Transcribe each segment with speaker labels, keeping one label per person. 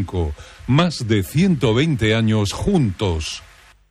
Speaker 1: 5. Más de 120 años juntos.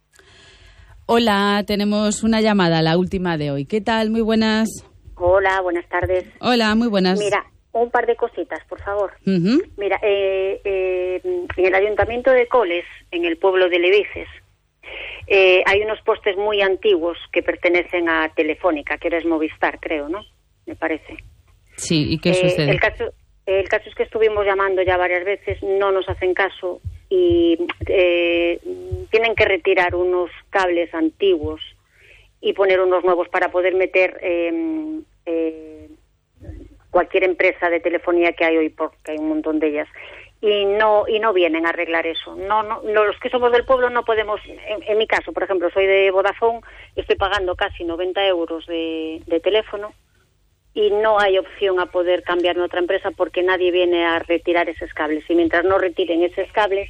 Speaker 2: Hola, tenemos una llamada, la última de hoy. ¿Qué tal? Muy buenas.
Speaker 3: Hola, buenas tardes.
Speaker 2: Hola, muy buenas.
Speaker 3: Mira, un par de cositas, por favor. Mira, en el Ayuntamiento de Coles, en el pueblo de Levices, hay unos postes muy antiguos que pertenecen a Telefónica, que ahora es Movistar, creo, ¿no? Me parece.
Speaker 2: Sí, ¿y qué sucede?
Speaker 3: El caso es que estuvimos llamando ya varias veces, no nos hacen caso y tienen que retirar unos cables antiguos y poner unos nuevos para poder meter cualquier empresa de telefonía que hay hoy, porque hay un montón de ellas. Y no vienen a arreglar eso. No, los que somos del pueblo no podemos. En mi caso, por ejemplo, soy de Vodafone, estoy pagando casi 90 euros de teléfono y no hay opción a poder cambiarme a otra empresa porque nadie viene a retirar esos cables. Y mientras no retiren esos cables,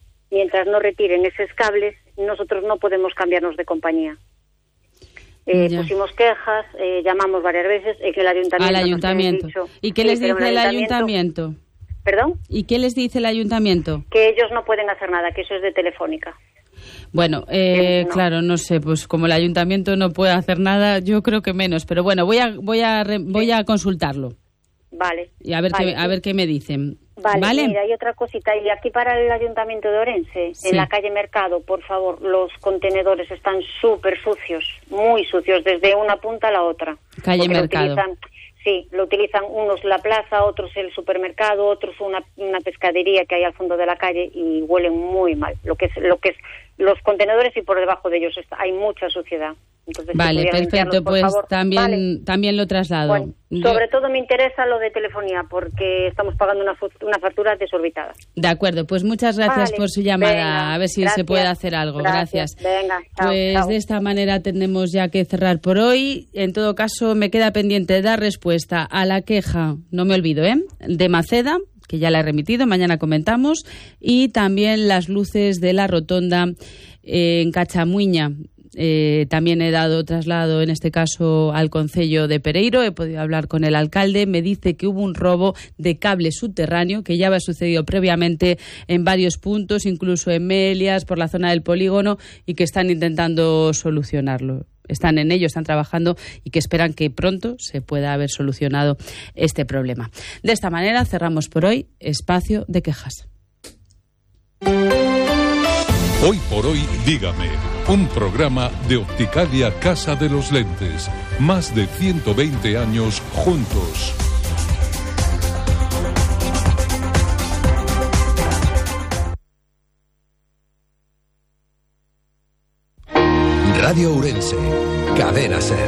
Speaker 3: nosotros no podemos cambiarnos de compañía. Pusimos quejas, llamamos varias veces en el ayuntamiento.
Speaker 2: Al ayuntamiento. ¿Y qué les dice el ayuntamiento?
Speaker 3: ¿Perdón?
Speaker 2: ¿Y qué les dice el ayuntamiento?
Speaker 3: Que ellos no pueden hacer nada, que eso es de Telefónica.
Speaker 2: Bueno, no. Claro, no sé, pues como el ayuntamiento no puede hacer nada, yo creo que menos, pero bueno, voy a consultarlo.
Speaker 3: Vale.
Speaker 2: Y a ver qué me dicen.
Speaker 3: Vale, mira, hay otra cosita, y aquí para el Ayuntamiento de Orense, sí. En la calle Mercado, por favor, los contenedores están súper sucios, muy sucios, desde una punta a la otra.
Speaker 2: Calle Mercado.
Speaker 3: Lo utilizan unos la plaza, otros el supermercado, otros una pescadería que hay al fondo de la calle y huelen muy mal. Lo que es los contenedores y por debajo de ellos hay mucha suciedad. Entonces,
Speaker 2: vale, perfecto, pues favor. También lo traslado.
Speaker 3: Bueno, sobre todo me interesa lo de telefonía porque estamos pagando una factura desorbitada.
Speaker 2: De acuerdo, pues muchas gracias por su llamada.
Speaker 3: Venga,
Speaker 2: a ver si se puede hacer algo. Gracias.
Speaker 3: Venga, chao,
Speaker 2: pues chao. De esta manera tenemos ya que cerrar por hoy. En todo caso, me queda pendiente dar respuesta a la queja, no me olvido, de Maceda, que ya la he remitido, mañana comentamos, y también las luces de la rotonda en Cachamuiña. También he dado traslado en este caso al concello de Pereiro, he podido hablar con el alcalde, me dice que hubo un robo de cable subterráneo que ya había sucedido previamente en varios puntos, incluso en Melias, por la zona del polígono, y que están intentando solucionarlo. Están en ello, están trabajando y que esperan que pronto se pueda haber solucionado este problema. De esta manera cerramos por hoy Espacio de Quejas.
Speaker 1: Hoy por hoy, dígame, un programa de Opticalia Casa de los Lentes. Más de 120 años juntos.
Speaker 4: Radio Ourense, Cadena SER.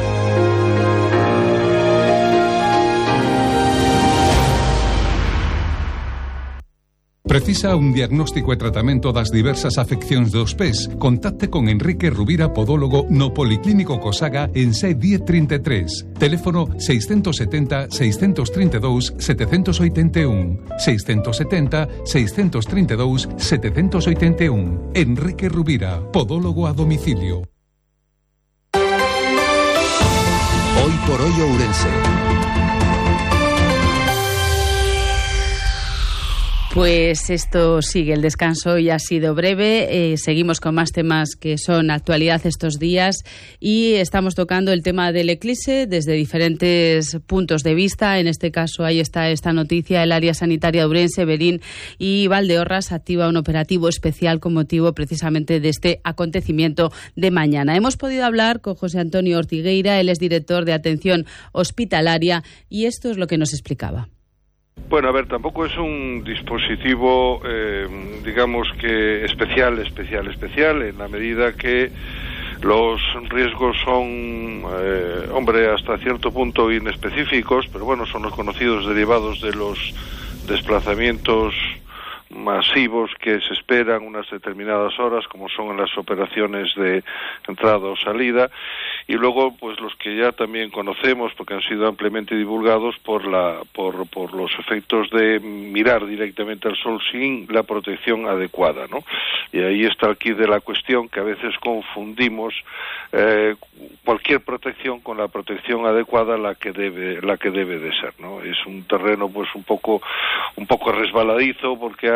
Speaker 1: Precisa un diagnóstico e tratamento das diversas afeccións dos pés? Contacte con Enrique Rubira, podólogo no Policlínico Cosaga en C 1033. Teléfono 670 632 781. 670 632 781. Enrique Rubira, podólogo a domicilio.
Speaker 4: Hoy por hoy Ourense.
Speaker 2: Pues esto sigue, el descanso ya ha sido breve, seguimos con más temas que son actualidad estos días y estamos tocando el tema del eclipse desde diferentes puntos de vista. En este caso ahí está esta noticia: el área sanitaria de Ourense, Berín y Valdeorras activa un operativo especial con motivo precisamente de este acontecimiento de mañana. Hemos podido hablar con José Antonio Ortigueira, él es director de atención hospitalaria y esto es lo que nos explicaba.
Speaker 5: Bueno, a ver, tampoco es un dispositivo, digamos que especial, en la medida que los riesgos son, hasta cierto punto inespecíficos, pero bueno, son los conocidos derivados de los desplazamientos masivos que se esperan unas determinadas horas, como son en las operaciones de entrada o salida, y luego pues los que ya también conocemos porque han sido ampliamente divulgados por los efectos de mirar directamente al sol sin la protección adecuada, ¿no? Y ahí está el quid de la cuestión, que a veces confundimos cualquier protección con la protección adecuada, la que debe de ser, ¿no? Es un terreno pues un poco resbaladizo, porque hay pues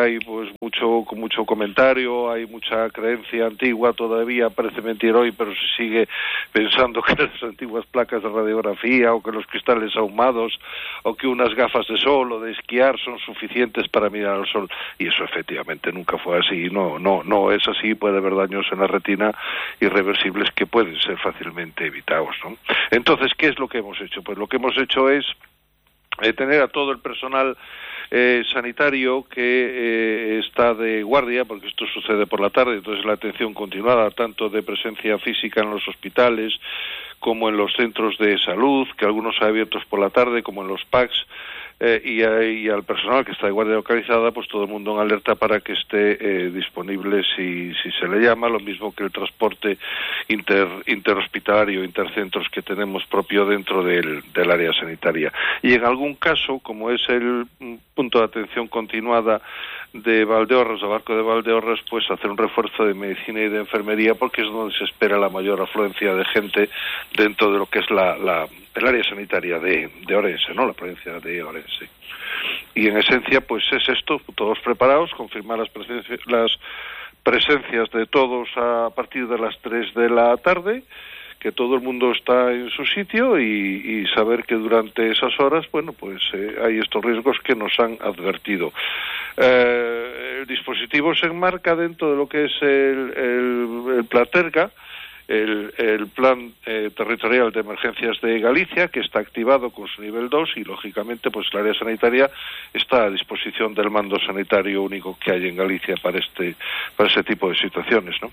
Speaker 5: pues con mucho comentario, hay mucha creencia antigua todavía, parece mentira hoy, pero se sigue pensando que las antiguas placas de radiografía o que los cristales ahumados o que unas gafas de sol o de esquiar son suficientes para mirar al sol, y eso efectivamente nunca fue así, no es así. Puede haber daños en la retina irreversibles que pueden ser fácilmente evitados, ¿no? Entonces, ¿qué es lo que hemos hecho? Pues lo que hemos hecho es tener a todo el personal sanitario que está de guardia, porque esto sucede por la tarde, entonces la atención continuada, tanto de presencia física en los hospitales como en los centros de salud, que algunos son abiertos por la tarde, como en los PACs, y al personal que está de guardia localizada, pues todo el mundo en alerta para que esté disponible si se le llama, lo mismo que el transporte interhospitalario, intercentros que tenemos propio dentro del área sanitaria. Y en algún caso, como es el punto de atención continuada de Valdeorras, de Barco de Valdeorras, pues hacer un refuerzo de medicina y de enfermería, porque es donde se espera la mayor afluencia de gente dentro de lo que es el área sanitaria de Orense, ¿no? La provincia de Orense. Y en esencia, pues es esto, todos preparados, confirmar las presencias de todos a partir de las 3 de la tarde, que todo el mundo está en su sitio y saber que durante esas horas, bueno, pues hay estos riesgos que nos han advertido. El dispositivo se enmarca dentro de lo que es el Platerga, el Plan Territorial de Emergencias de Galicia, que está activado con su nivel 2 y, lógicamente, pues el área sanitaria está a disposición del mando sanitario único que hay en Galicia para ese tipo de situaciones, ¿no?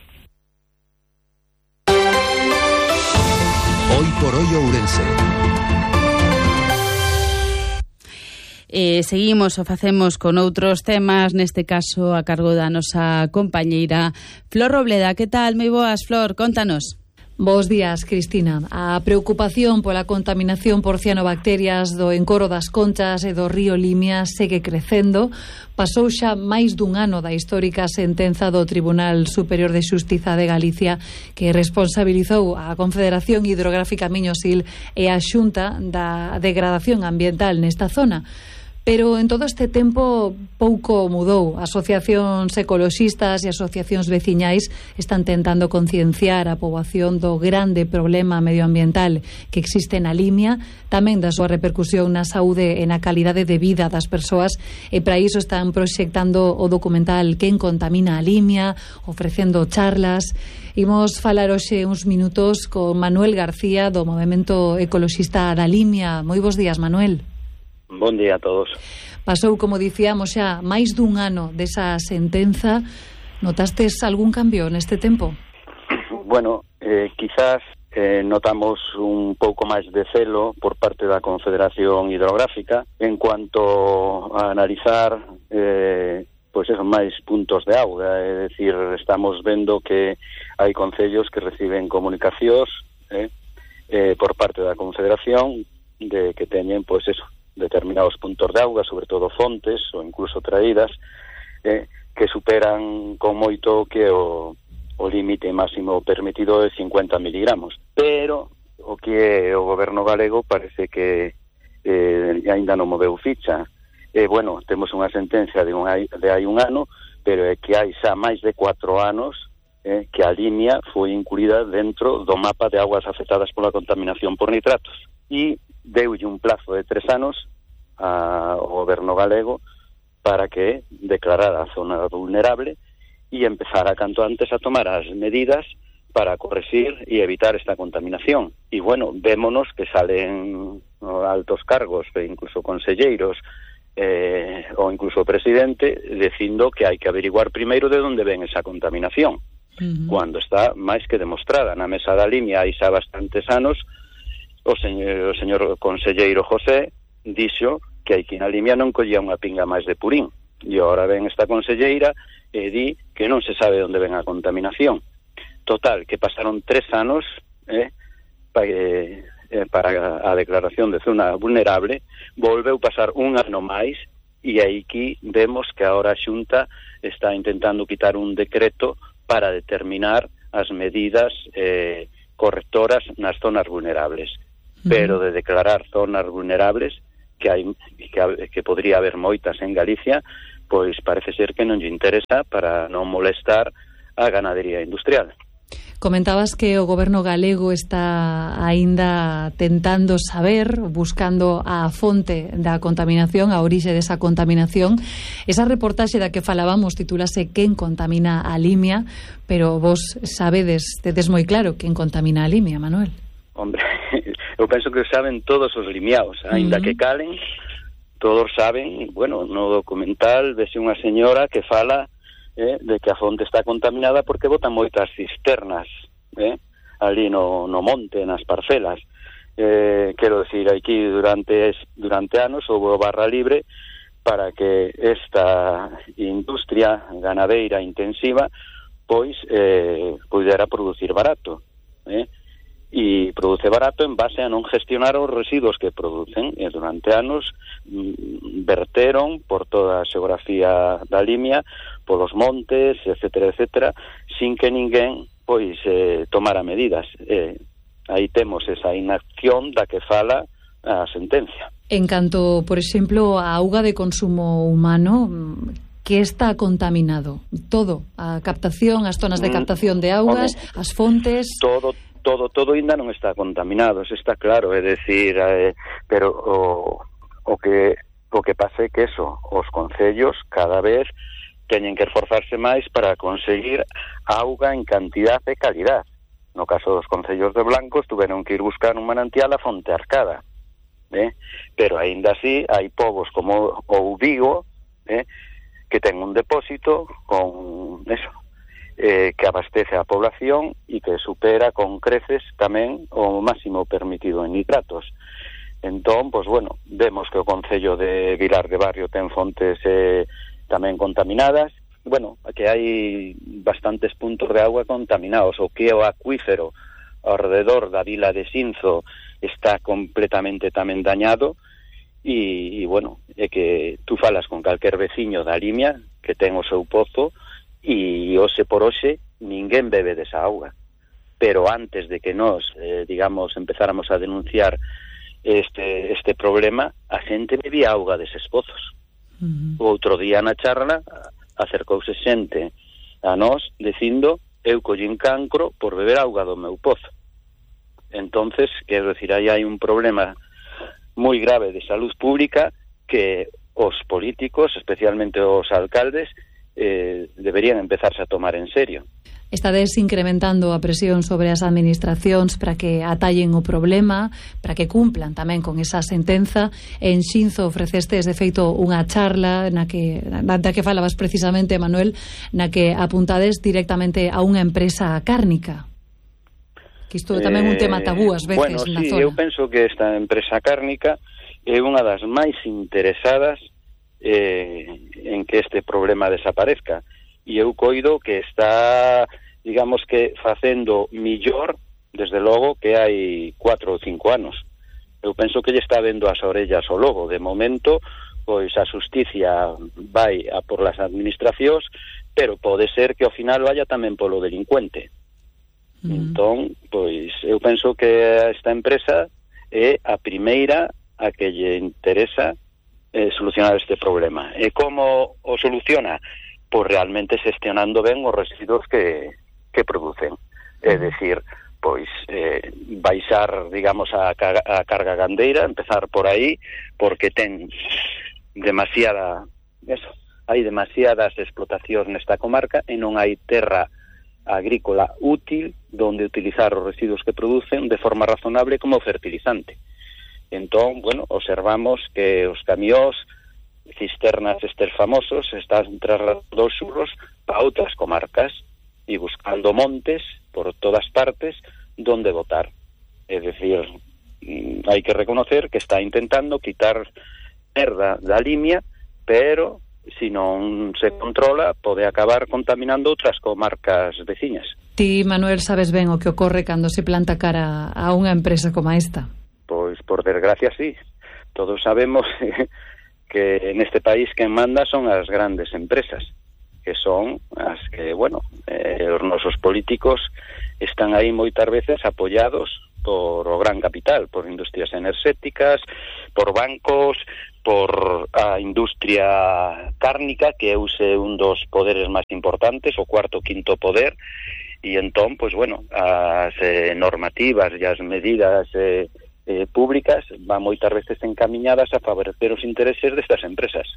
Speaker 4: Hoy por hoy Ourense.
Speaker 2: Seguimos o facemos con outros temas, neste caso a cargo da nosa compañeira Flor Robleda. Que tal? Moi boas, Flor, contanos.
Speaker 6: Bos días, Cristina. A preocupación pola contaminación por cianobacterias do encoro das Conchas e do río Limia segue crecendo. Pasou xa máis dun ano da histórica sentenza do Tribunal Superior de Xustiza de Galicia, que responsabilizou a Confederación Hidrográfica Miño-Sil e a Xunta da degradación ambiental nesta zona. Pero en todo este tempo pouco mudou. Asociacións ecoloxistas e asociacións veciñais están tentando concienciar a poboación do grande problema medioambiental que existe na Limia, tamén da súa repercusión na saúde e na calidade de vida das persoas, e para iso están proxectando o documental Quen contamina a Limia, ofrecendo charlas. Imos falar hoxe uns minutos con Manuel García do Movemento Ecoloxista da Limia. Moi bons días, Manuel.
Speaker 7: Bon día a todos.
Speaker 6: Pasou, como dicíamos, xa máis dun ano desa sentenza. Notastes algún cambio neste tempo?
Speaker 7: Bueno, quizás notamos un pouco máis de celo por parte da Confederación Hidrográfica en cuanto a analizar pois esos máis puntos de auga, é dicir, estamos vendo que hai concellos que reciben comunicacións por parte da Confederación de que teñen, pois eso, determinados puntos de auga, sobre todo fontes ou incluso traídas, que superan con moito que o límite máximo permitido de 50 miligramos. Pero o que o goberno galego parece que aínda non moveu ficha. Bueno, temos unha sentencia de hai un ano, pero é que hai xa máis de 4 anos que a Limia foi incluída dentro do mapa de aguas afectadas pola contaminación por nitratos. E deulle un plazo de 3 anos ao goberno galego para que declarara a zona vulnerable e empezara canto antes a tomar as medidas para corregir e evitar esta contaminación. E, bueno, vémonos que salen altos cargos, e incluso conselleiros, ou incluso o presidente, dicindo que hai que averiguar primeiro de onde ven esa contaminación, cuando está máis que demostrada. Na mesa da Limia hai xa bastantes anos, o señor conselleiro José dixo que aquí na Limia non collía unha pinga máis de purín, e agora ven esta conselleira e di que non se sabe onde ven a contaminación. Total, que pasaron 3 anos para a declaración de zona vulnerable, volveu pasar un ano máis, e aquí vemos que agora a Xunta está intentando quitar un decreto para determinar as medidas correctoras nas zonas vulnerables. Pero de declarar zonas vulnerables, que podría haber moitas en Galicia, pois parece ser que non lle interesa para non molestar a ganadería industrial.
Speaker 6: Comentabas que o goberno galego está aínda tentando saber, buscando a fonte da contaminación, a orixe desa contaminación. Esa reportaxe da que falábamos titúlase Quen contamina a Limia, pero vos sabedes, tedes moi claro quen contamina a Limia, Manuel.
Speaker 7: Hombre, eu penso que saben todos os limiaos, aínda que calen, todos saben. Bueno, no documental vese unha señora que fala de que a fonte está contaminada porque botan moitas cisternas ali no monte, nas parcelas. Quero decir, aquí durante anos houve barra libre para que esta industria ganadeira intensiva pois pudera producir barato, e produce barato en base a non gestionar os residuos que producen, e durante anos verteron por toda a xeografía da Limia, polos montes, etcétera, etcétera, sin que ninguén pois tomara medidas. Aí temos esa inacción da que fala a sentencia.
Speaker 6: En canto, por exemplo, a auga de consumo humano, que está contaminado? Todo, a captación, as zonas de captación de augas, as fontes...
Speaker 7: Todo ainda non está contaminado, eso está claro, é decir, pero o que pasa é que eso, os concellos cada vez teñen que esforzarse máis para conseguir auga en cantidad e calidad. No caso dos concellos de Blancos tuveron que ir buscar un manantial a Fonte Arcada, pero aínda así hai povos como o Vigo, que ten un depósito con eso, que abastece a población e que supera con creces tamén o máximo permitido en nitratos. Entón, pois bueno, vemos que o Concello de Vilar de Barrio ten fontes tamén contaminadas. Bueno, que hai bastantes puntos de agua contaminados, o que o acuífero ao redor da vila de Sinzo está completamente tamén dañado, e bueno, é que tú falas con calquer veciño da Limia que ten o seu pozo, e hoxe por hoxe ninguén bebe desa auga. Pero antes de que nós, digamos, empezáramos a denunciar este problema, a xente bebía auga deses pozos. O outro día na charla acercouse xente a nós dicindo: eu collín cancro por beber auga do meu pozo. Entonces, quero decir, aí hai un problema moi grave de salud pública que os políticos, especialmente os alcaldes, deberían empezarse a tomar en serio.
Speaker 6: Estades incrementando a presión sobre as administracións para que atallen o problema, para que cumplan tamén con esa sentenza. En Xinzo ofrecestes, de feito, unha charla na que falabas precisamente, Manuel, na que apuntades directamente a unha empresa cárnica. Que isto é tamén un tema tabú ás veces na zona.
Speaker 7: Eu penso que esta empresa cárnica é unha das máis interesadas en que este problema desaparezca, e eu coido que está, digamos que, facendo millor desde logo que hai 4 ou 5 anos. Eu penso que lle está vendo as orellas ao lobo. De momento, pois a xusticia vai a por las administracións, pero pode ser que ao final vaya tamén polo delincuente. Entón, pois eu penso que esta empresa é a primeira a que lle interesa solucionar este problema. E como o soluciona? Pois realmente xestionando ben os residuos que producen. É dicir, pois baixar, digamos, a carga gandeira, empezar por aí, porque ten hai demasiadas explotacións nesta comarca e non hai terra agrícola útil donde utilizar os residuos que producen de forma razonable como fertilizante. Entón, bueno, observamos que os camións, cisternas estes famosos, están trasladando os xurros a outras comarcas e buscando montes por todas partes donde botar. É dicir, hai que reconocer que está intentando quitar merda da Limia, pero se non se controla pode acabar contaminando outras comarcas veciñas.
Speaker 6: Ti, Manuel, sabes ben o que ocorre cando se planta cara a unha empresa como esta?
Speaker 7: Pois, por desgracia, sí. Todos sabemos que neste país quen manda son as grandes empresas, que son as que, bueno, os nosos políticos están aí moitas veces apoiados por o gran capital, por industrias enerxéticas, por bancos, por a industria cárnica, que é un dos poderes máis importantes, o cuarto, quinto poder, e entón, pois, bueno, as normativas e as medidas públicas van moitas veces encamiñadas a favorecer os intereses destas empresas.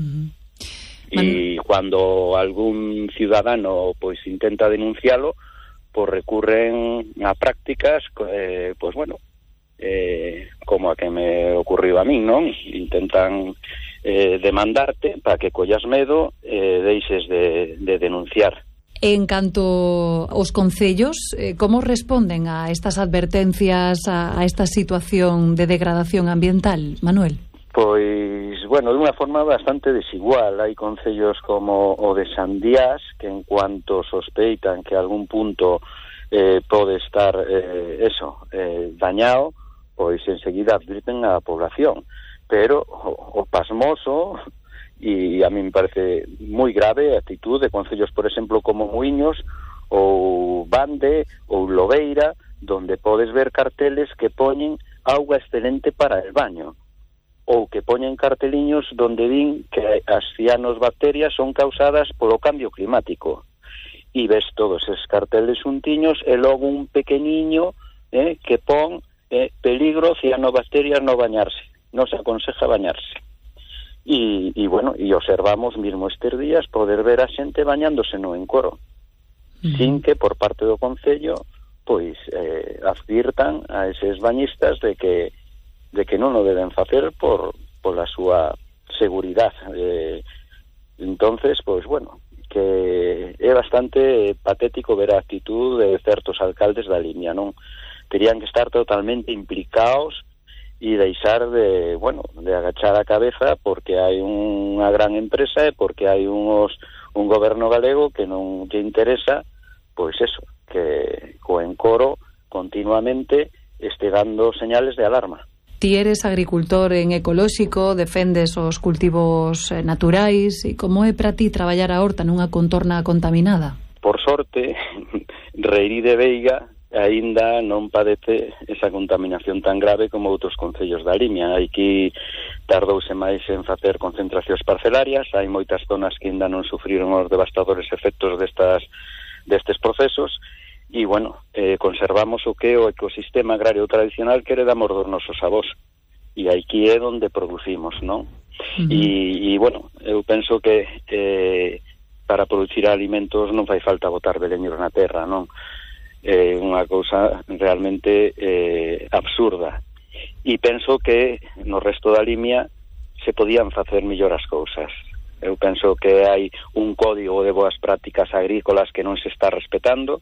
Speaker 7: E cuando algún ciudadano pois intenta denuncialo, pois recurren a prácticas pois bueno, como a que me ocurriu a min, non? Intentan demandarte para que collas medo e deixes de denunciar.
Speaker 6: En canto aos concellos, como responden a estas advertencias, a esta situación de degradación ambiental, Manuel?
Speaker 7: Pois, bueno, de unha forma bastante desigual. Hai concellos como o de Sandiás, que en cuanto sospeitan que algún punto pode estar dañado, pois enseguida advirten a población. Pero o pasmoso, e a mí me parece moi grave a actitud de concellos, por exemplo, como Muiños ou Bande ou Lobeira, donde podes ver carteles que poñen auga excelente para el baño, ou que poñen carteliños donde din que as cianobacterias son causadas polo cambio climático, e ves todos esos carteles untiños e logo un pequeniño que pon peligro cianobacterias no bañarse, non se aconseja bañarse. E bueno, e observamos mesmo estes días poder ver a xente bañándose no Encoro, sin que por parte do Concello pois advirtan a eses bañistas de que non o deben facer por a súa seguridade. Entonces, pois bueno, que é bastante patético ver a actitud de certos alcaldes da Limia, non? Terían que estar totalmente implicados e deixar de agachar a cabeza porque hai unha gran empresa e porque hai un goberno galego que non lle interesa, pois eso, que co Encoro continuamente este dando señales de alarma.
Speaker 6: Ti eres agricultor en ecolóxico, defendes os cultivos naturais, e como é para ti traballar a horta nunha contorna contaminada?
Speaker 7: Por sorte, Reirí de Veiga aínda non padece esa contaminación tan grave como outros concellos da Limia. Aquí tardouse máis en facer concentracións parcelarias, hai moitas zonas que aínda non sufriron os devastadores efectos destes procesos, e, bueno, conservamos o que é o ecosistema agrario tradicional que heredamos dos nosos avós, e aquí é onde producimos, non? E, bueno, eu penso que para producir alimentos non fai falta botar beleños na terra, non? Unha cousa realmente absurda, e penso que no resto da Limia se podían facer mellor as cousas. Eu penso que hai un código de boas prácticas agrícolas que non se está respetando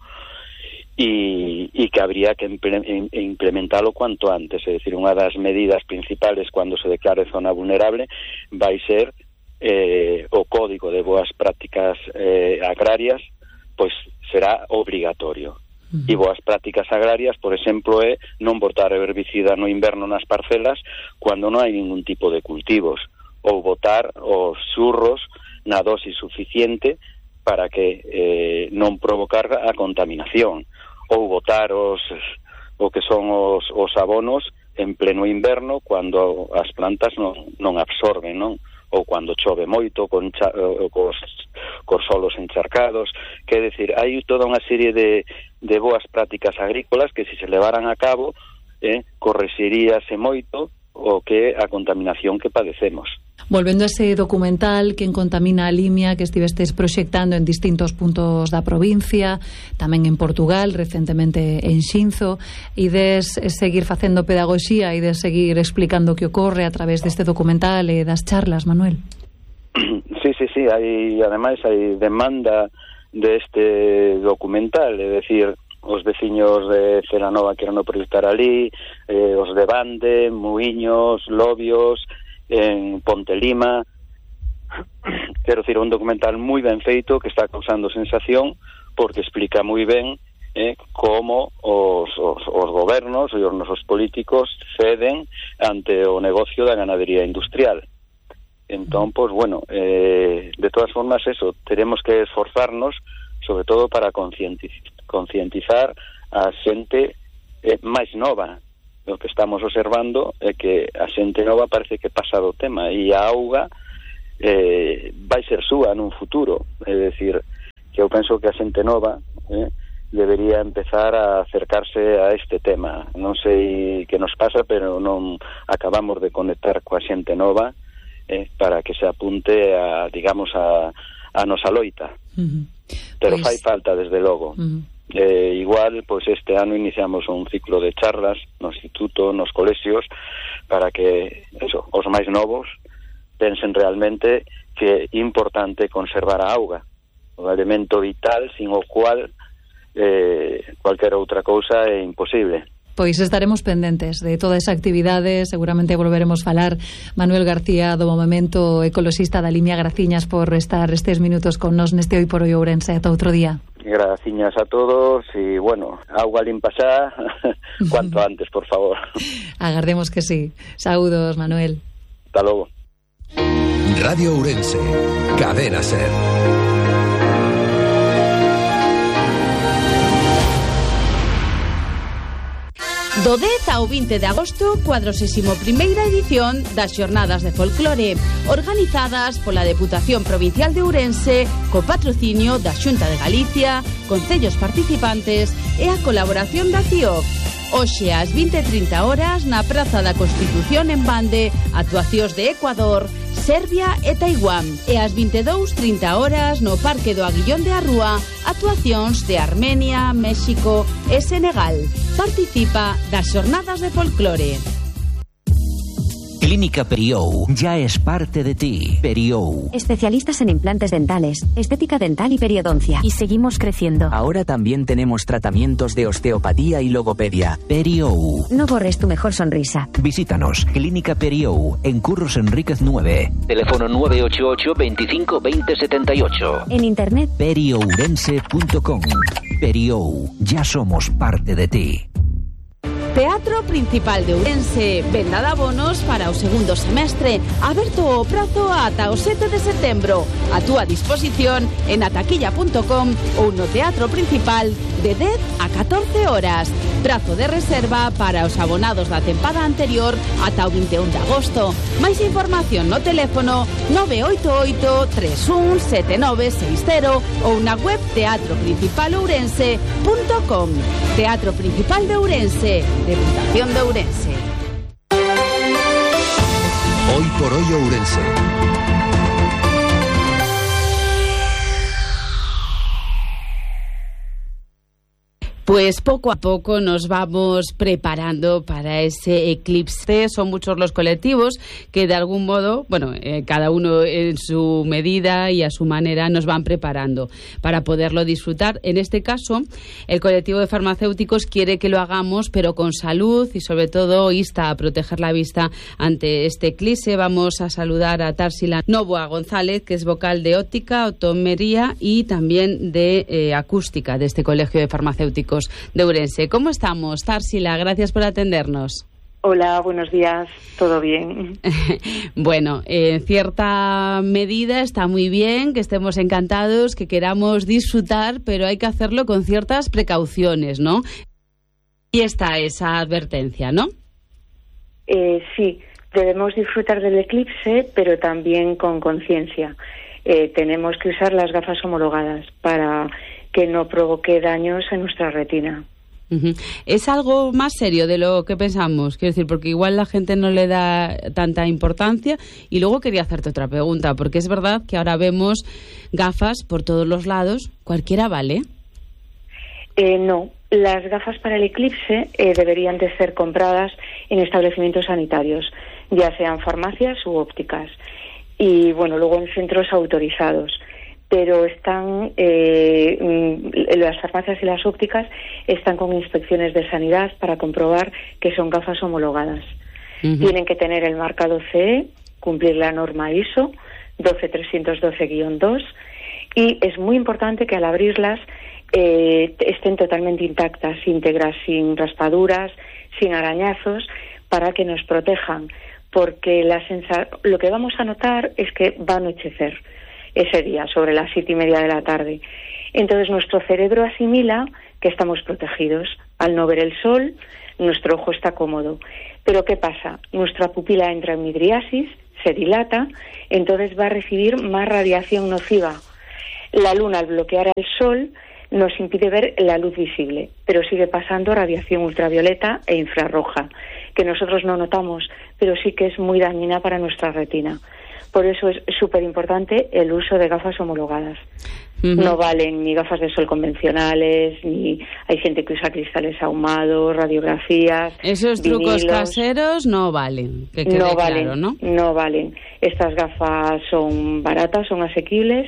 Speaker 7: e que habría que implementalo cuanto antes. É dicir, unha das medidas principales cando se declare zona vulnerable vai ser o código de boas prácticas agrarias, pois será obrigatorio. E boas prácticas agrarias, por exemplo, é non botar herbicida no inverno nas parcelas cando non hai ningún tipo de cultivos, ou botar os xurros na dosi suficiente para que non provocar a contaminación, ou botar o que son os abonos en pleno inverno cando as plantas non absorben, non? Ou cando chove moito cos solos encharcados. Que é dicir, hai toda unha serie de boas prácticas agrícolas que se levaran a cabo correxiríase moito o que a contaminación que padecemos.
Speaker 6: Volvendo a ese documental Quen contamina a Limia, que estivestes proxectando en distintos puntos da provincia, tamén en Portugal, recentemente en Xinzo, ides seguir facendo pedagogía, ides seguir explicando o que ocorre a través deste documental e das charlas, Manuel?
Speaker 7: Sí, ademais hai demanda deste documental, é dicir, os veciños de Celanova queren proyectar ali, os de Bande, Muiños, Lobios, en Pontelima. Quero dicir, un documental moi ben feito que está causando sensación porque explica moi ben como os gobernos e os nosos políticos ceden ante o negocio da ganadería industrial. Entón, pois, bueno, de todas formas, eso, teremos que esforzarnos sobre todo para concientizar a xente máis nova, o que estamos observando é que a xente nova parece que pasa do tema e a auga vai ser súa nun futuro. É dicir, que eu penso que a xente nova debería empezar a acercarse a este tema. Non sei que nos pasa, pero non acabamos de conectar coa xente nova para que se apunte a, digamos, a nosa loita. Pero fai falta, desde logo. Igual, pois este ano iniciamos un ciclo de charlas no instituto, nos colexios, para que os máis novos pensen realmente que é importante conservar a auga, un elemento vital sin o cual cualquier outra cousa é imposible.
Speaker 6: Pois estaremos pendentes de toda esa actividade, seguramente volveremos falar. Manuel García, do Movemento Ecoloxista da Limia, graciñas por estar estes minutos con nos neste Hoy por Hoy Ourense. Ata outro día.
Speaker 7: Graciñas a todos e, bueno, auga limpa xa cuanto antes, por favor.
Speaker 6: Agardemos que sí. Saúdos, Manuel.
Speaker 7: Hasta logo.
Speaker 4: Radio Ourense, Cadena SER.
Speaker 2: Do 10 ao 20 de agosto, 41ª edición das Xornadas de Folclore, organizadas pola Deputación Provincial de Ourense, co patrocinio da Xunta de Galicia, concellos participantes e a colaboración da CIOC. Hoxe ás 20:30 horas na Praza da Constitución en Bande, actuacións de Ecuador, Serbia e Taiwán. E ás 22:30 horas no Parque do Aguillón de Arrúa, actuacións de Armenia, México e Senegal. Participa das Xornadas de Folclore.
Speaker 8: Clínica Periou ya es parte de ti. Periou.
Speaker 9: Especialistas en implantes dentales, estética dental y periodoncia. Y seguimos creciendo.
Speaker 8: Ahora también tenemos tratamientos de osteopatía y logopedia. Periou.
Speaker 9: No borres tu mejor sonrisa.
Speaker 8: Visítanos. Clínica Periou, en Curros Enríquez 9. Teléfono 988 25 20 78.
Speaker 9: En internet.
Speaker 8: periourense.com. Periou. Ya somos parte de ti.
Speaker 2: Teatro Principal de Ourense, venda de abonos para o segundo semestre, aberto o prazo ata o 7 de setembro. A túa disposición en ataquilla.com ou no Teatro Principal de 10 a 14 horas. Prazo de reserva para os abonados da tempada anterior ata o 21 de agosto. Máis información no teléfono 988 317960 ou na web teatroprincipalourense.com. Teatro Principal de Ourense, Deputación de Ourense.
Speaker 4: Hoy por Hoy Ourense.
Speaker 2: Pues poco a poco nos vamos preparando para ese eclipse. Son muchos los colectivos que de algún modo, cada uno en su medida y a su manera nos van preparando para poderlo disfrutar. En este caso, el colectivo de farmacéuticos quiere que lo hagamos, pero con salud y sobre todo insta a proteger la vista ante este eclipse. Vamos a saludar a Társila Novoa González, que es vocal de óptica, optometría y también de acústica de este colegio de farmacéuticos de Ourense. ¿Cómo estamos, Társila? Gracias por atendernos.
Speaker 10: Hola, buenos días. ¿Todo bien?
Speaker 2: Bueno, en cierta medida está muy bien que estemos encantados, que queramos disfrutar, pero hay que hacerlo con ciertas precauciones, ¿no? Y está esa advertencia, ¿no?
Speaker 10: Sí, debemos disfrutar del eclipse, pero también con conciencia. Tenemos que usar las gafas homologadas para que no provoque daños en nuestra retina.
Speaker 2: Es algo más serio de lo que pensamos, quiero decir, porque igual la gente no le da tanta importancia. Y luego quería hacerte otra pregunta, porque es verdad que ahora vemos gafas por todos los lados. ¿Cualquiera vale?
Speaker 10: No, las gafas para el eclipse deberían de ser compradas en establecimientos sanitarios, ya sean farmacias u ópticas, y luego en centros autorizados. Pero están las farmacias y las ópticas están con inspecciones de sanidad para comprobar que son gafas homologadas. Tienen que tener el marcado CE, cumplir la norma ISO 12312-2, y es muy importante que al abrirlas estén totalmente intactas, íntegras, sin raspaduras, sin arañazos, para que nos protejan, porque lo que vamos a notar es que va a anochecer ese día, sobre las 7:30 de la tarde. Entonces nuestro cerebro asimila que estamos protegidos, Al no ver el sol, nuestro ojo está cómodo. Pero ¿qué pasa? Nuestra pupila entra en midriasis, se dilata, entonces va a recibir más radiación nociva. La luna, al bloquear el sol, nos impide ver la luz visible, pero sigue pasando radiación ultravioleta e infrarroja, que nosotros no notamos, pero sí que es muy dañina para nuestra retina. Por eso es súper importante el uso de gafas homologadas. No valen ni gafas de sol convencionales, ni hay gente que usa cristales ahumados, radiografías.
Speaker 2: Esos trucos caseros no valen, que quede
Speaker 10: no valen,
Speaker 2: claro, ¿no?
Speaker 10: No valen. Estas gafas son baratas, son asequibles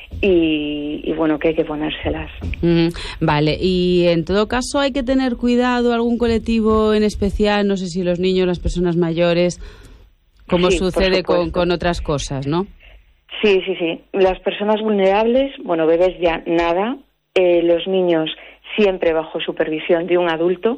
Speaker 10: y bueno, que hay que ponérselas.
Speaker 2: Vale, y en todo caso hay que tener cuidado, algún colectivo en especial, no sé si los niños, las personas mayores, como
Speaker 10: sí,
Speaker 2: sucede con otras cosas, ¿no?
Speaker 10: Sí. Las personas vulnerables, bueno, bebés ya nada, los niños siempre bajo supervisión de un adulto,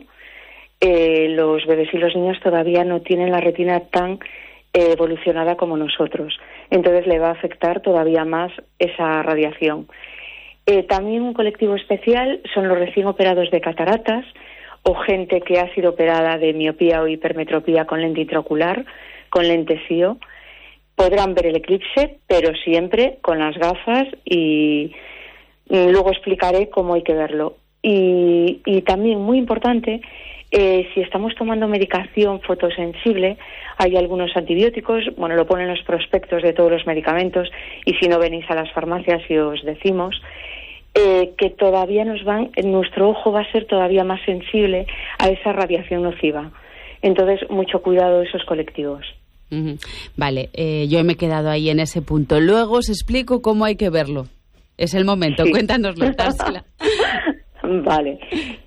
Speaker 10: los bebés y los niños todavía no tienen la retina tan evolucionada como nosotros, entonces le va a afectar todavía más esa radiación. También un colectivo especial son los recién operados de cataratas o gente que ha sido operada de miopía o hipermetropía con lente intraocular, con lente SIO. Podrán ver el eclipse, pero siempre con las gafas y luego explicaré cómo hay que verlo. Y también, muy importante, si estamos tomando medicación fotosensible, hay algunos antibióticos, bueno, lo ponen los prospectos de todos los medicamentos y si no venís a las farmacias y os decimos, que todavía nuestro ojo va a ser todavía más sensible a esa radiación nociva. Entonces, mucho cuidado de esos colectivos.
Speaker 2: Vale, yo me he quedado ahí en ese punto. Luego os explico cómo hay que verlo. Es el momento, sí. Cuéntanoslo, Társila.
Speaker 10: Vale.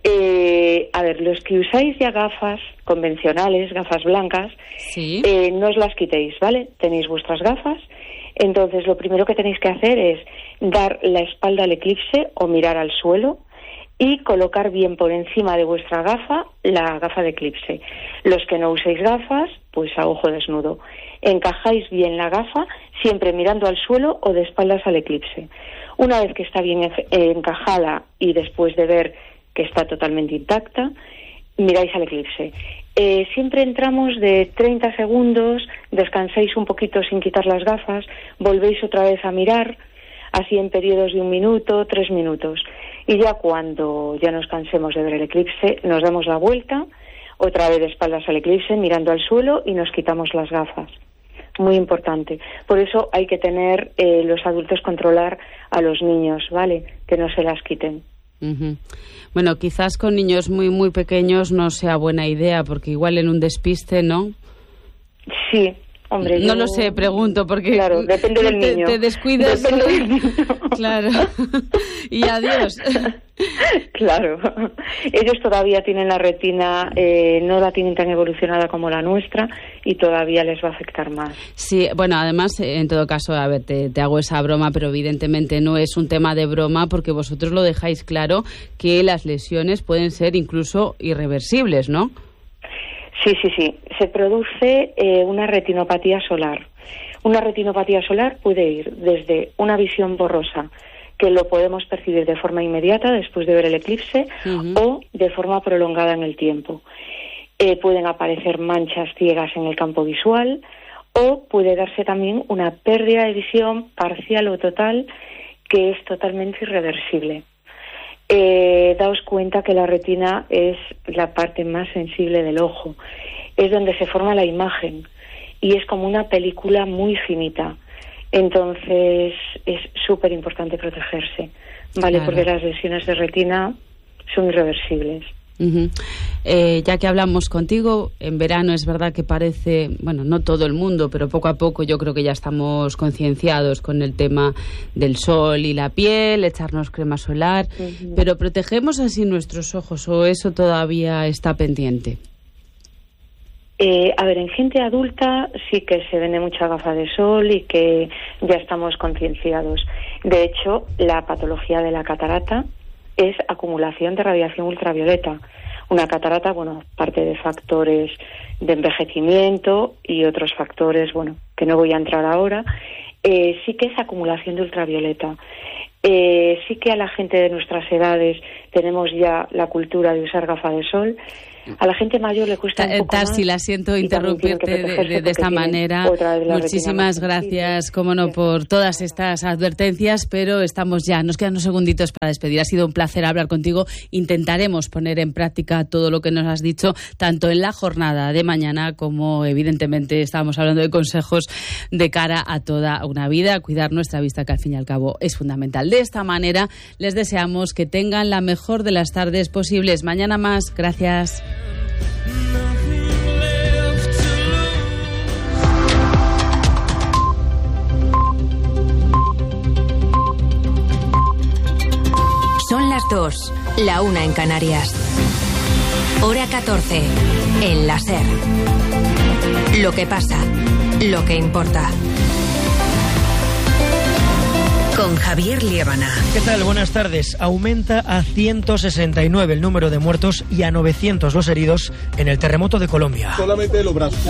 Speaker 10: A ver, los que usáis ya gafas convencionales, gafas blancas,
Speaker 2: sí.
Speaker 10: No os las quitéis, ¿vale? Tenéis vuestras gafas. Entonces, lo primero que tenéis que hacer es dar la espalda al eclipse o mirar al suelo y colocar bien por encima de vuestra gafa la gafa de eclipse. Los que no uséis gafas, pues a ojo desnudo. Encajáis bien la gafa, siempre mirando al suelo o de espaldas al eclipse. Una vez que está bien encajada y después de ver que está totalmente intacta, miráis al eclipse. Siempre entramos de 30 segundos, descansáis un poquito sin quitar las gafas, volvéis otra vez a mirar, así en periodos de 1 minuto, 3 minutos. Y ya cuando ya nos cansemos de ver el eclipse, nos damos la vuelta, otra vez de espaldas al eclipse, mirando al suelo y nos quitamos las gafas. Muy importante. Por eso hay que tener los adultos controlar a los niños, ¿vale? Que no se las quiten.
Speaker 2: Bueno, quizás con niños muy, muy pequeños no sea buena idea, porque igual en un despiste, ¿no?
Speaker 10: Sí. Hombre,
Speaker 2: no lo sé, pregunto, porque
Speaker 10: claro, depende del niño.
Speaker 2: Te descuidas.
Speaker 10: Depende del niño.
Speaker 2: Claro. Y adiós.
Speaker 10: Claro. Ellos todavía tienen la retina, no la tienen tan evolucionada como la nuestra y todavía les va a afectar más.
Speaker 2: Sí, bueno, además, en todo caso, a ver, te hago esa broma, pero evidentemente no es un tema de broma porque vosotros lo dejáis claro que las lesiones pueden ser incluso irreversibles, ¿no?
Speaker 10: Sí. Se produce una retinopatía solar. Una retinopatía solar puede ir desde una visión borrosa, que lo podemos percibir de forma inmediata después de ver el eclipse, o de forma prolongada en el tiempo. Pueden aparecer manchas ciegas en el campo visual, o puede darse también una pérdida de visión parcial o total, que es totalmente irreversible. Daos cuenta que la retina es la parte más sensible del ojo, es donde se forma la imagen y es como una película muy finita. Entonces es súper importante protegerse, ¿vale? Claro. Porque las lesiones de retina son irreversibles.
Speaker 2: Ya que hablamos contigo, en verano es verdad que parece, bueno, no todo el mundo, pero poco a poco yo creo que ya estamos concienciados con el tema del sol y la piel, echarnos crema solar, pero ¿protegemos así nuestros ojos o eso todavía está pendiente?
Speaker 10: A ver, en gente adulta sí que se vende mucha gafa de sol y que ya estamos concienciados. De hecho, la patología de la catarata es acumulación de radiación ultravioleta. Una catarata, bueno, parte de factores de envejecimiento y otros factores, bueno, que no voy a entrar ahora, sí que es acumulación de ultravioleta. Sí que a la gente de nuestras edades tenemos ya la cultura de usar gafas de sol. A la gente mayor le cuesta un poco
Speaker 2: Tarsi,
Speaker 10: más.
Speaker 2: la siento interrumpirte de esta manera. Muchísimas gracias, como no, por todas estas advertencias, pero estamos ya, nos quedan unos segunditos para despedir. Ha sido un placer hablar contigo. Intentaremos poner en práctica todo lo que nos has dicho, tanto en la jornada de mañana como, evidentemente, estábamos hablando de consejos de cara a toda una vida, cuidar nuestra vista, que al fin y al cabo es fundamental. De esta manera, les deseamos que tengan la mejor de las tardes posibles. Mañana más. Gracias.
Speaker 9: Son las 2, la 1 en Canarias. Hora 14, en la SER. Lo que pasa, lo que importa. Con Javier Liébana.
Speaker 11: ¿Qué tal? Buenas tardes. Aumenta a 169 el número de muertos y a 900 los heridos en el terremoto de Colombia.
Speaker 12: Solamente los brazos.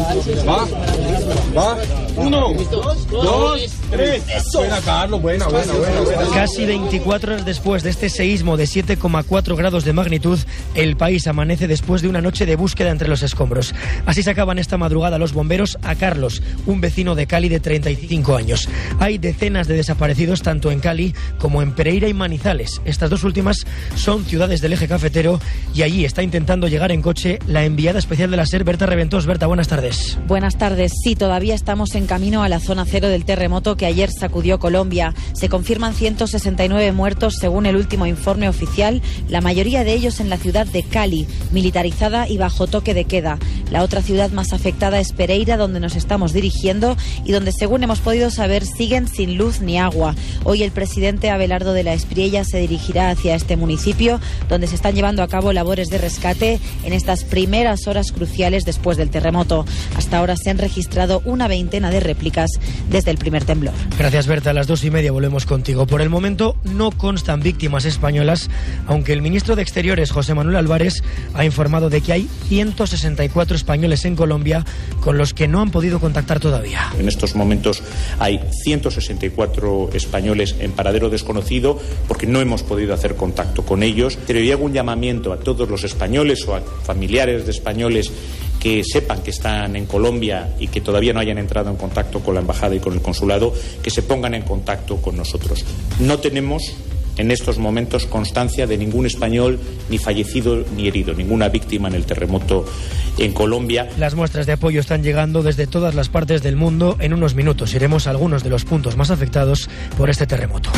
Speaker 12: Va. 1, 2, 3. Buena, Carlos. Buena.
Speaker 11: Casi 24 horas después de este seísmo de 7,4 grados de magnitud, el país amanece después de una noche de búsqueda entre los escombros. Así sacaban esta madrugada los bomberos a Carlos, un vecino de Cali de 35 años. Hay decenas de desaparecidos tanto en Cali como en Pereira y Manizales. Estas dos últimas son ciudades del eje cafetero y allí está intentando llegar en coche la enviada especial de la SER, Berta Reventós. Berta, buenas tardes.
Speaker 13: Buenas tardes. Sí, todavía estamos en camino a la zona cero del terremoto que ayer sacudió Colombia. Se confirman 169 muertos según el último informe oficial, la mayoría de ellos en la ciudad de Cali, militarizada y bajo toque de queda. La otra ciudad más afectada es Pereira, donde nos estamos dirigiendo y donde, según hemos podido saber, siguen sin luz ni agua. Hoy el presidente Abelardo de la Espriella se dirigirá hacia este municipio, donde se están llevando a cabo labores de rescate en estas primeras horas cruciales después del terremoto. Hasta ahora se han registrado una veintena de réplicas desde el primer temblor.
Speaker 11: Gracias, Berta. A las 2:30 volvemos contigo. Por el momento no constan víctimas españolas, aunque el ministro de Exteriores, José Manuel Álvarez, ha informado de que hay 164 españoles en Colombia con los que no han podido contactar todavía.
Speaker 14: En estos momentos hay 164 españoles en paradero desconocido porque no hemos podido hacer contacto con ellos. Pero yo hago un llamamiento a todos los españoles o a familiares de españoles que sepan que están en Colombia y que todavía no hayan entrado en contacto con la embajada y con el consulado, que se pongan en contacto con nosotros. No tenemos en estos momentos constancia de ningún español ni fallecido ni herido, ninguna víctima en el terremoto en Colombia.
Speaker 11: Las muestras de apoyo están llegando desde todas las partes del mundo. En unos minutos iremos a algunos de los puntos más afectados por este terremoto.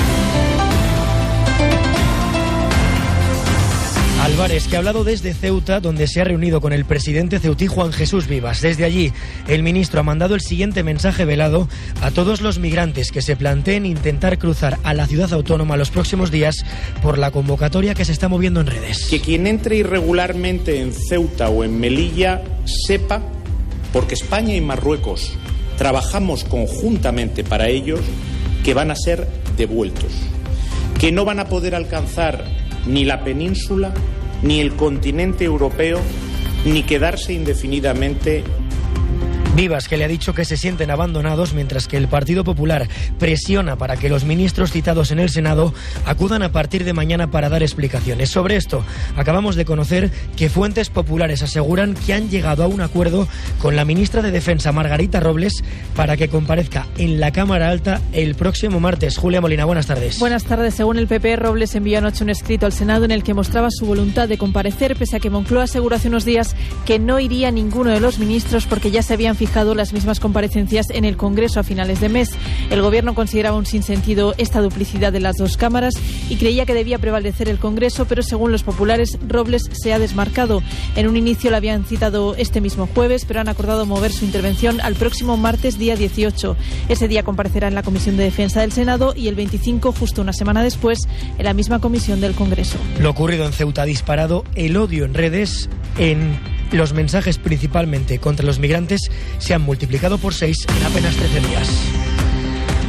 Speaker 11: Álvarez, que ha hablado desde Ceuta, donde se ha reunido con el presidente ceutí Juan Jesús Vivas. Desde allí, el ministro ha mandado el siguiente mensaje velado a todos los migrantes que se planteen intentar cruzar a la ciudad autónoma los próximos días por la convocatoria que se está moviendo en redes.
Speaker 14: Que quien entre irregularmente en Ceuta o en Melilla sepa, porque España y Marruecos trabajamos conjuntamente para ellos, que van a ser devueltos, que no van a poder alcanzar ni la península, ni el continente europeo, ni quedarse indefinidamente.
Speaker 11: Vivas, que le ha dicho que se sienten abandonados, mientras que el Partido Popular presiona para que los ministros citados en el Senado acudan a partir de mañana para dar explicaciones. Sobre esto, acabamos de conocer que fuentes populares aseguran que han llegado a un acuerdo con la ministra de Defensa, Margarita Robles, para que comparezca en la Cámara Alta el próximo martes. Julia Molina, buenas tardes.
Speaker 15: Buenas tardes. Según el PP, Robles envió anoche un escrito al Senado en el que mostraba su voluntad de comparecer, pese a que Moncloa aseguró hace unos días que no iría ninguno de los ministros porque ya se habían fijado las mismas comparecencias en el Congreso a finales de mes. El Gobierno consideraba un sinsentido esta duplicidad de las dos cámaras y creía que debía prevalecer el Congreso, pero según los populares, Robles se ha desmarcado. En un inicio la habían citado este mismo jueves, pero han acordado mover su intervención al próximo martes, día 18. Ese día comparecerá en la Comisión de Defensa del Senado y el 25, justo una semana después, en la misma comisión del Congreso.
Speaker 11: Lo ocurrido en Ceuta ha disparado el odio en redes. Los mensajes principalmente contra los migrantes se han multiplicado por 6 en apenas 13 días.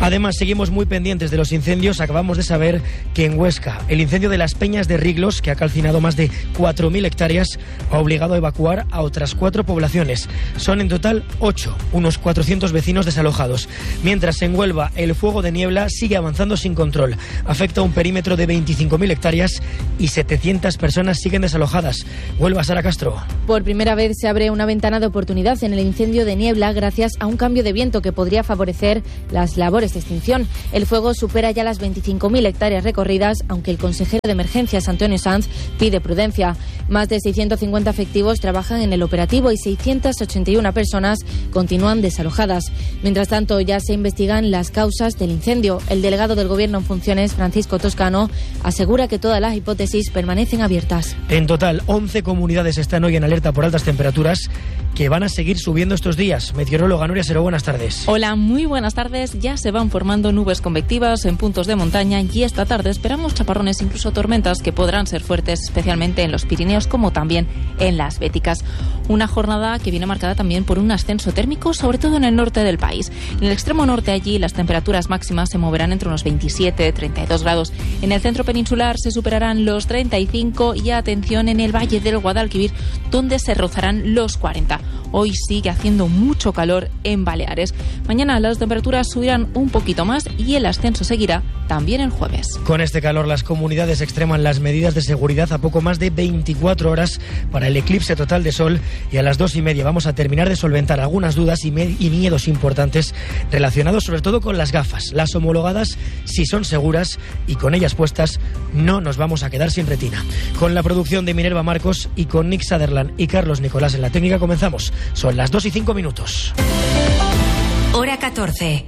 Speaker 11: Además, seguimos muy pendientes de los incendios. Acabamos de saber que en Huesca, el incendio de las Peñas de Riglos, que ha calcinado más de 4.000 hectáreas, ha obligado a evacuar a otras 4 poblaciones. Son en total 8, unos 400 vecinos desalojados. Mientras en Huelva, el fuego de niebla sigue avanzando sin control. Afecta a un perímetro de 25.000 hectáreas y 700 personas siguen desalojadas. Huelva, Sara Castro.
Speaker 16: Por primera vez se abre una ventana de oportunidad en el incendio de niebla gracias a un cambio de viento que podría favorecer las labores de extinción. El fuego supera ya las 25.000 hectáreas recorridas, aunque el consejero de emergencias, Antonio Sanz, pide prudencia. Más de 650 efectivos trabajan en el operativo y 681 personas continúan desalojadas. Mientras tanto, ya se investigan las causas del incendio. El delegado del Gobierno en funciones, Francisco Toscano, asegura que todas las hipótesis permanecen abiertas.
Speaker 11: En total, 11 comunidades están hoy en alerta por altas temperaturas que van a seguir subiendo estos días. Meteoróloga Nuria Seró, buenas tardes.
Speaker 17: Hola, muy buenas tardes. Ya se van formando nubes convectivas en puntos de montaña y esta tarde esperamos chaparrones, incluso tormentas, que podrán ser fuertes, especialmente en los Pirineos como también en las Béticas. Una jornada que viene marcada también por un ascenso térmico, sobre todo en el norte del país. En el extremo norte, allí las temperaturas máximas se moverán entre unos 27 y 32 grados. En el centro peninsular se superarán los 35 y atención en el Valle del Guadalquivir, donde se rozarán los 40. Hoy sigue haciendo mucho calor en Baleares. Mañana las temperaturas subirán un poquito más y el ascenso seguirá también el jueves.
Speaker 11: Con este calor, las comunidades extreman las medidas de seguridad a poco más de 24 horas para el eclipse total de sol, y a las 2:30 vamos a terminar de solventar algunas dudas y miedos importantes relacionados sobre todo con las gafas. Las homologadas sí son seguras y con ellas puestas no nos vamos a quedar sin retina. Con la producción de Minerva Marcos y con Nick Sutherland y Carlos Nicolás en la técnica comenzamos. Son las 2:05.
Speaker 9: Hora 14.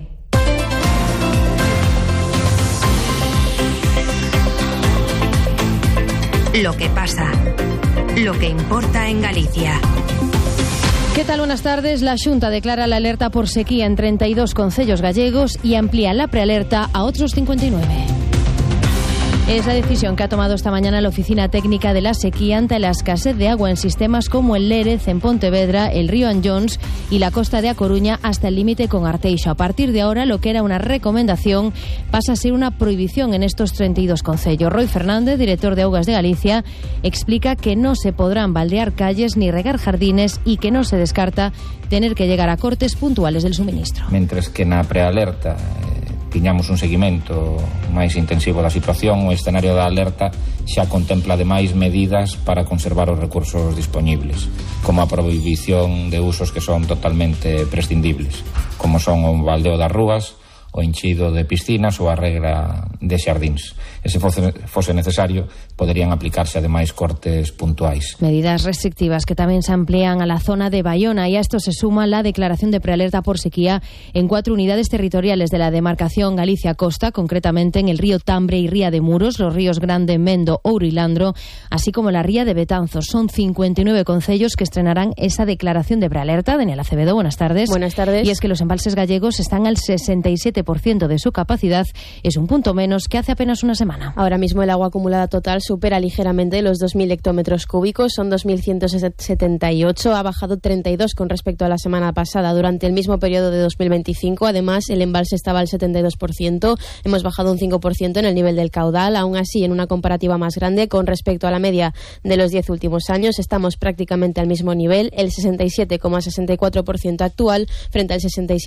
Speaker 9: Lo que pasa, lo que importa en Galicia.
Speaker 18: ¿Qué tal? Buenas tardes. La Xunta declara la alerta por sequía en 32 concellos gallegos y amplía la prealerta a otros 59. Es la decisión que ha tomado esta mañana la Oficina Técnica de la Sequía ante la escasez de agua en sistemas como el Lérez, en Pontevedra, el río Anllóns y la costa de A Coruña hasta el límite con Arteixo. A partir de ahora, lo que era una recomendación pasa a ser una prohibición en estos 32 concellos. Roy Fernández, director de Augas de Galicia, explica que no se podrán baldear calles ni regar jardines y que no se descarta tener que llegar a cortes puntuales del suministro.
Speaker 19: Mentres que na prealerta tiñamos un seguimento máis intensivo da situación, o escenario da alerta xa contempla ademais medidas para conservar os recursos dispoñibles, como a prohibición de usos que son totalmente prescindibles, como son o baldeo das rúas, o enchido de piscinas ou a regra de xardíns. E se fose necesario, poderían aplicarse ademais cortes puntuais.
Speaker 18: Medidas restrictivas que tamén se amplían a la zona de Bayona, y a esto se suma la declaración de prealerta por sequía en 4 unidades territoriales de la demarcación Galicia-Costa, concretamente en el río Tambre y Ría de Muros, los ríos Grande, Mendo, Ouro y Landro, así como la ría de Betanzos. Son 59 concellos que estrenarán esa declaración de prealerta. Daniela Acevedo, buenas tardes.
Speaker 16: Buenas tardes.
Speaker 18: Y es que los embalses gallegos están al 67% de su capacidad, es un punto menos que hace apenas una semana.
Speaker 16: Ahora mismo el agua acumulada total supera ligeramente los 2.000 hectómetros cúbicos, son 2.178, ha bajado 32 con respecto a la semana pasada. Durante el mismo periodo de 2025, además, el embalse estaba al 72%, hemos bajado un 5% en el nivel del caudal. Aún así, en una comparativa más grande con respecto a la media de los 10 últimos años, estamos prácticamente al mismo nivel, el 67,64% actual frente al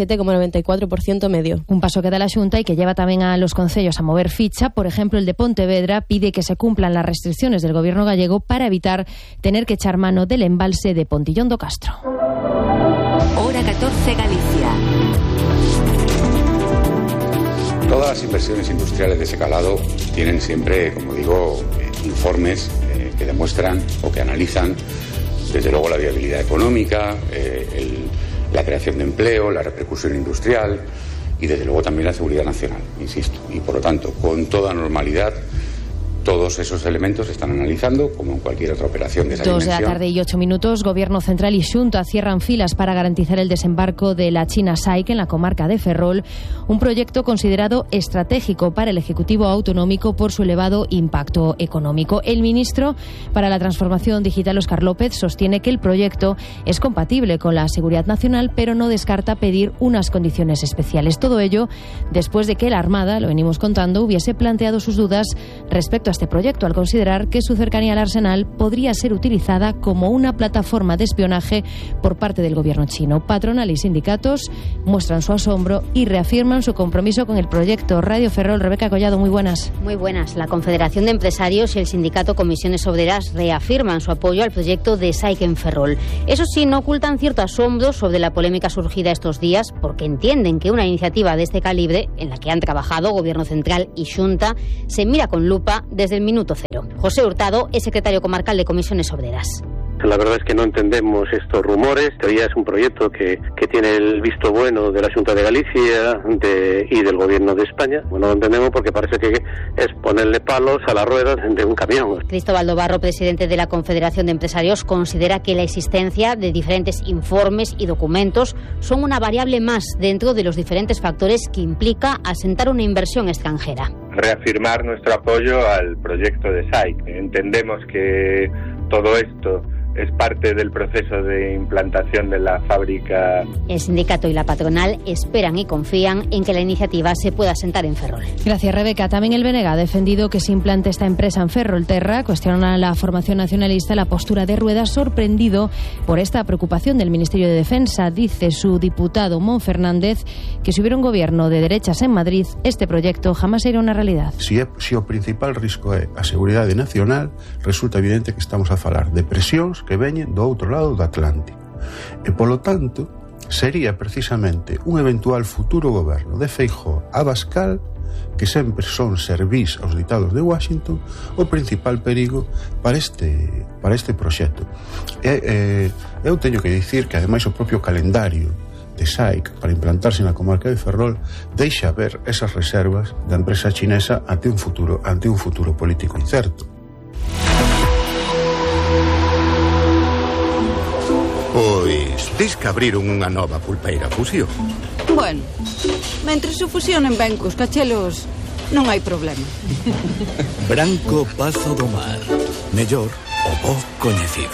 Speaker 16: 67,94% medio.
Speaker 18: Un paso que da la Xunta y que lleva tamén a los concellos a mover ficha. Por ejemplo, el de Pontevedra pide que se cumplan las restricciones del gobierno gallego para evitar tener que echar mano del embalse de Pontillón do Castro.
Speaker 9: Hora 14 Galicia.
Speaker 20: Todas las inversiones industriales de ese calado tienen siempre, como digo, informes que demuestran o que analizan desde luego la viabilidad económica, la creación de empleo, la repercusión industrial y desde luego también la seguridad nacional, insisto. Y por lo tanto, con toda normalidad, todos esos elementos se están analizando, como en cualquier otra operación de esa dimensión.
Speaker 18: 2 de la tarde y 8 minutos. Gobierno Central y Xunta cierran filas para garantizar el desembarco de la China SAIC en la comarca de Ferrol, un proyecto considerado estratégico para el Ejecutivo Autonómico por su elevado impacto económico. El ministro para la Transformación Digital, Óscar López, sostiene que el proyecto es compatible con la seguridad nacional, pero no descarta pedir unas condiciones especiales. Todo ello después de que la Armada, lo venimos contando, hubiese planteado sus dudas respecto a este proyecto, al considerar que su cercanía al arsenal podría ser utilizada como una plataforma de espionaje por parte del gobierno chino. Patronal y sindicatos muestran su asombro y reafirman su compromiso con el proyecto. Radio Ferrol, Rebeca Collado, muy buenas.
Speaker 21: Muy buenas. La Confederación de Empresarios y el sindicato Comisiones Obreras reafirman su apoyo al proyecto de SAIC en Ferrol. Eso sí, no ocultan cierto asombro sobre la polémica surgida estos días, porque entienden que una iniciativa de este calibre, en la que han trabajado Gobierno Central y Xunta, se mira con lupa desde el minuto cero. José Hurtado es secretario comarcal de Comisiones Obreras.
Speaker 22: La verdad es que no entendemos estos rumores. Todavía es un proyecto que tiene el visto bueno de la Xunta de Galicia y del Gobierno de España. Bueno, lo entendemos porque parece que es ponerle palos a las ruedas de un camión.
Speaker 21: Cristóbal Dobarro, presidente de la Confederación de Empresarios, considera que la existencia de diferentes informes y documentos son una variable más dentro de los diferentes factores que implica asentar una inversión extranjera.
Speaker 23: Reafirmar nuestro apoyo al proyecto de SAIC. Entendemos que todo esto es parte del proceso de implantación de la fábrica.
Speaker 21: El sindicato y la patronal esperan y confían en que la iniciativa se pueda asentar en Ferrol.
Speaker 18: Gracias, Rebeca. También el BNG ha defendido que se implante esta empresa en Ferrolterra. Cuestionan a la formación nacionalista la postura de Rueda, sorprendido por esta preocupación del Ministerio de Defensa. Dice su diputado Mon Fernández que si hubiera un gobierno de derechas en Madrid, este proyecto jamás sería una realidad.
Speaker 24: Si o principal risco é a seguridade nacional, resulta evidente que estamos a falar de presións que veñen do outro lado do Atlántico. E, polo tanto, sería precisamente un eventual futuro goberno de Feijóo a Abascal, que sempre son servís aos ditados de Washington, o principal perigo para este proxecto. Eu teño que dicir que, ademais, o propio calendario de SAIC para implantarse na comarca de Ferrol deixa ver esas reservas da empresa chinesa ante un futuro político incerto.
Speaker 25: Pois, dis que abriron unha nova pulpeira fusión.
Speaker 26: Bueno, mentre se fusionen ben cos cachelos, non hai problema.
Speaker 25: Branco Pazo do Mar. Mellor o bo coñecido.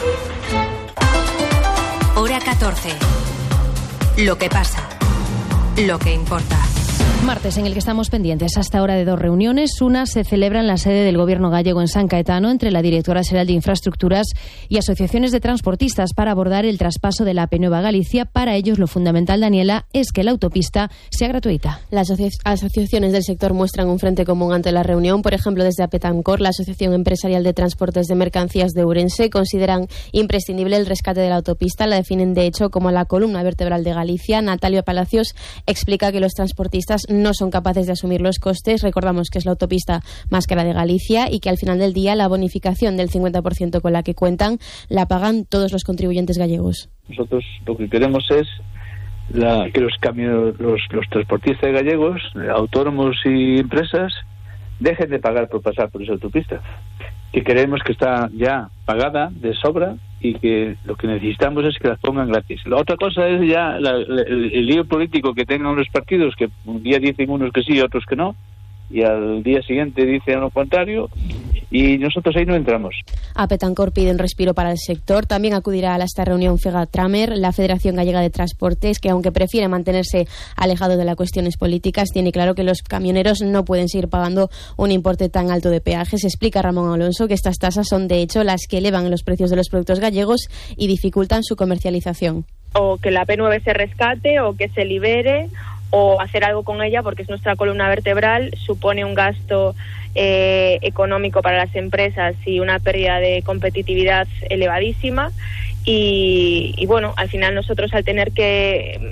Speaker 9: Hora 14. Lo que pasa. Lo que importa.
Speaker 18: Martes en el que estamos pendientes hasta ahora de 2 reuniones. Una se celebra en la sede del Gobierno gallego en San Caetano entre la Directora Xeral de Infraestructuras y asociaciones de transportistas para abordar el traspaso de la AP Nueva Galicia. Para ellos lo fundamental, Daniela, es que la autopista sea gratuita.
Speaker 27: Las asociaciones del sector muestran un frente común ante la reunión. Por ejemplo, desde Apetancor, la Asociación Empresarial de Transportes de Mercancías de Ourense, consideran imprescindible el rescate de la autopista. La definen, de hecho, como la columna vertebral de Galicia. Natalia Palacios explica que los transportistas no son capaces de asumir los costes. Recordamos que es la autopista más cara de Galicia y que al final del día la bonificación del 50% con la que cuentan la pagan todos los contribuyentes gallegos.
Speaker 28: Nosotros lo que queremos es que los transportistas gallegos, autónomos y empresas, dejen de pagar por pasar por esa autopista, que creemos que está ya pagada de sobra y que lo que necesitamos es que las pongan gratis. La otra cosa es ya el lío político que tengan los partidos, que un día dicen unos que sí y otros que no, y al día siguiente dicen lo contrario, y nosotros ahí no entramos.
Speaker 27: A Petancor piden respiro para el sector. También acudirá a esta reunión Fegatramer, la Federación Gallega de Transportes, que aunque prefiere mantenerse alejado de las cuestiones políticas, tiene claro que los camioneros no pueden seguir pagando un importe tan alto de peajes. Explica Ramón Alonso que estas tasas son de hecho las que elevan los precios de los productos gallegos y dificultan su comercialización.
Speaker 29: O que la P9 se rescate o que se libere, o hacer algo con ella, porque es nuestra columna vertebral, supone un gasto económico para las empresas y una pérdida de competitividad elevadísima. Y bueno, al final nosotros, al tener que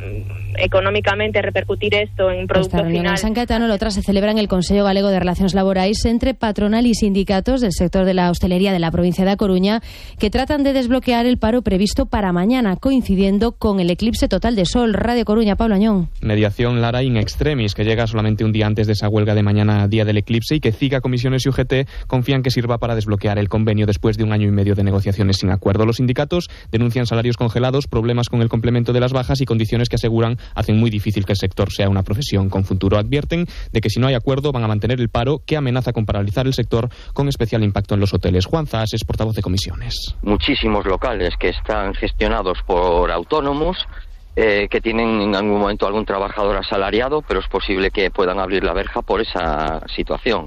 Speaker 29: económicamente repercutir esto en producto
Speaker 18: Esta reunión
Speaker 29: final.
Speaker 18: en San Caetano, la otra se celebra en el Consello Galego de Relacións Laborais entre patronal y sindicatos del sector de la hostelería de la provincia de A Coruña, que tratan de desbloquear el paro previsto para mañana, coincidiendo con el eclipse total de sol. Radio Coruña, Pablo Añón.
Speaker 1: Mediación Lara in extremis, que llega solamente un día antes de esa huelga de mañana, día del eclipse, y que CIGA, Comisiones y UGT confían que sirva para desbloquear el convenio después de 1 año y medio de negociaciones sin acuerdo. Los sindicatos denuncian salarios congelados, problemas con el complemento de las bajas y condiciones que aseguran hacen muy difícil que el sector sea una profesión con futuro. Advierten de que si no hay acuerdo van a mantener el paro, que amenaza con paralizar el sector, con especial impacto en los hoteles. Juan Zas es portavoz de Comisiones.
Speaker 2: Muchísimos locales que están gestionados por autónomos, que tienen en algún momento algún trabajador asalariado, pero es posible que puedan abrir la verja por esa situación.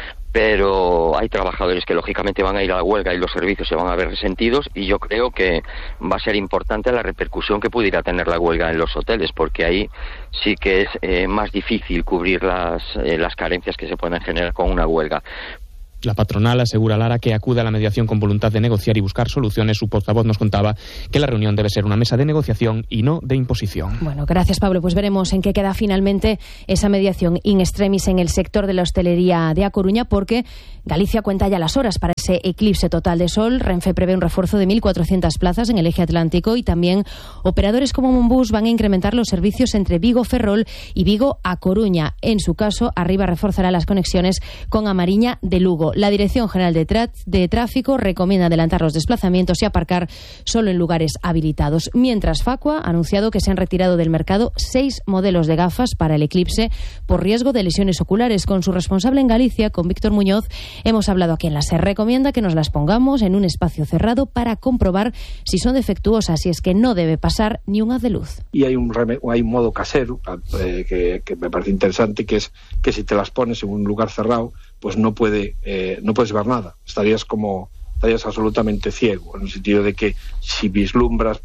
Speaker 2: Pero hay trabajadores que lógicamente van a ir a la huelga y los servicios se van a ver resentidos, y yo creo que va a ser importante la repercusión que pudiera tener la huelga en los hoteles, porque ahí sí que es más difícil cubrir las carencias que se pueden generar con una huelga.
Speaker 1: La patronal asegura, Lara, que acude a la mediación con voluntad de negociar y buscar soluciones. Su portavoz nos contaba que la reunión debe ser una mesa de negociación y no de imposición.
Speaker 18: Bueno, gracias, Pablo. Pues veremos en qué queda finalmente esa mediación in extremis en el sector de la hostelería de A Coruña, porque Galicia cuenta ya las horas para ese eclipse total de sol. Renfe prevé un refuerzo de 1.400 plazas en el eje atlántico, y también operadores como Monbus van a incrementar los servicios entre Vigo-Ferrol y Vigo-A Coruña. En su caso, Arriba reforzará las conexiones con A Mariña de Lugo. La Dirección General de Tráfico recomienda adelantar los desplazamientos y aparcar solo en lugares habilitados. Mientras, Facua ha anunciado que se han retirado del mercado 6 modelos de gafas para el eclipse por riesgo de lesiones oculares. Con su responsable en Galicia, con Víctor Muñoz, hemos hablado aquí en la SER. Recomienda que nos las pongamos en un espacio cerrado para comprobar si son defectuosas, y es que no debe pasar ni un haz de luz.
Speaker 3: Y hay un modo casero que me parece interesante, que es que si te las pones en un lugar cerrado, pues no puedes ver nada, estarías absolutamente ciego, en el sentido de que si vislumbras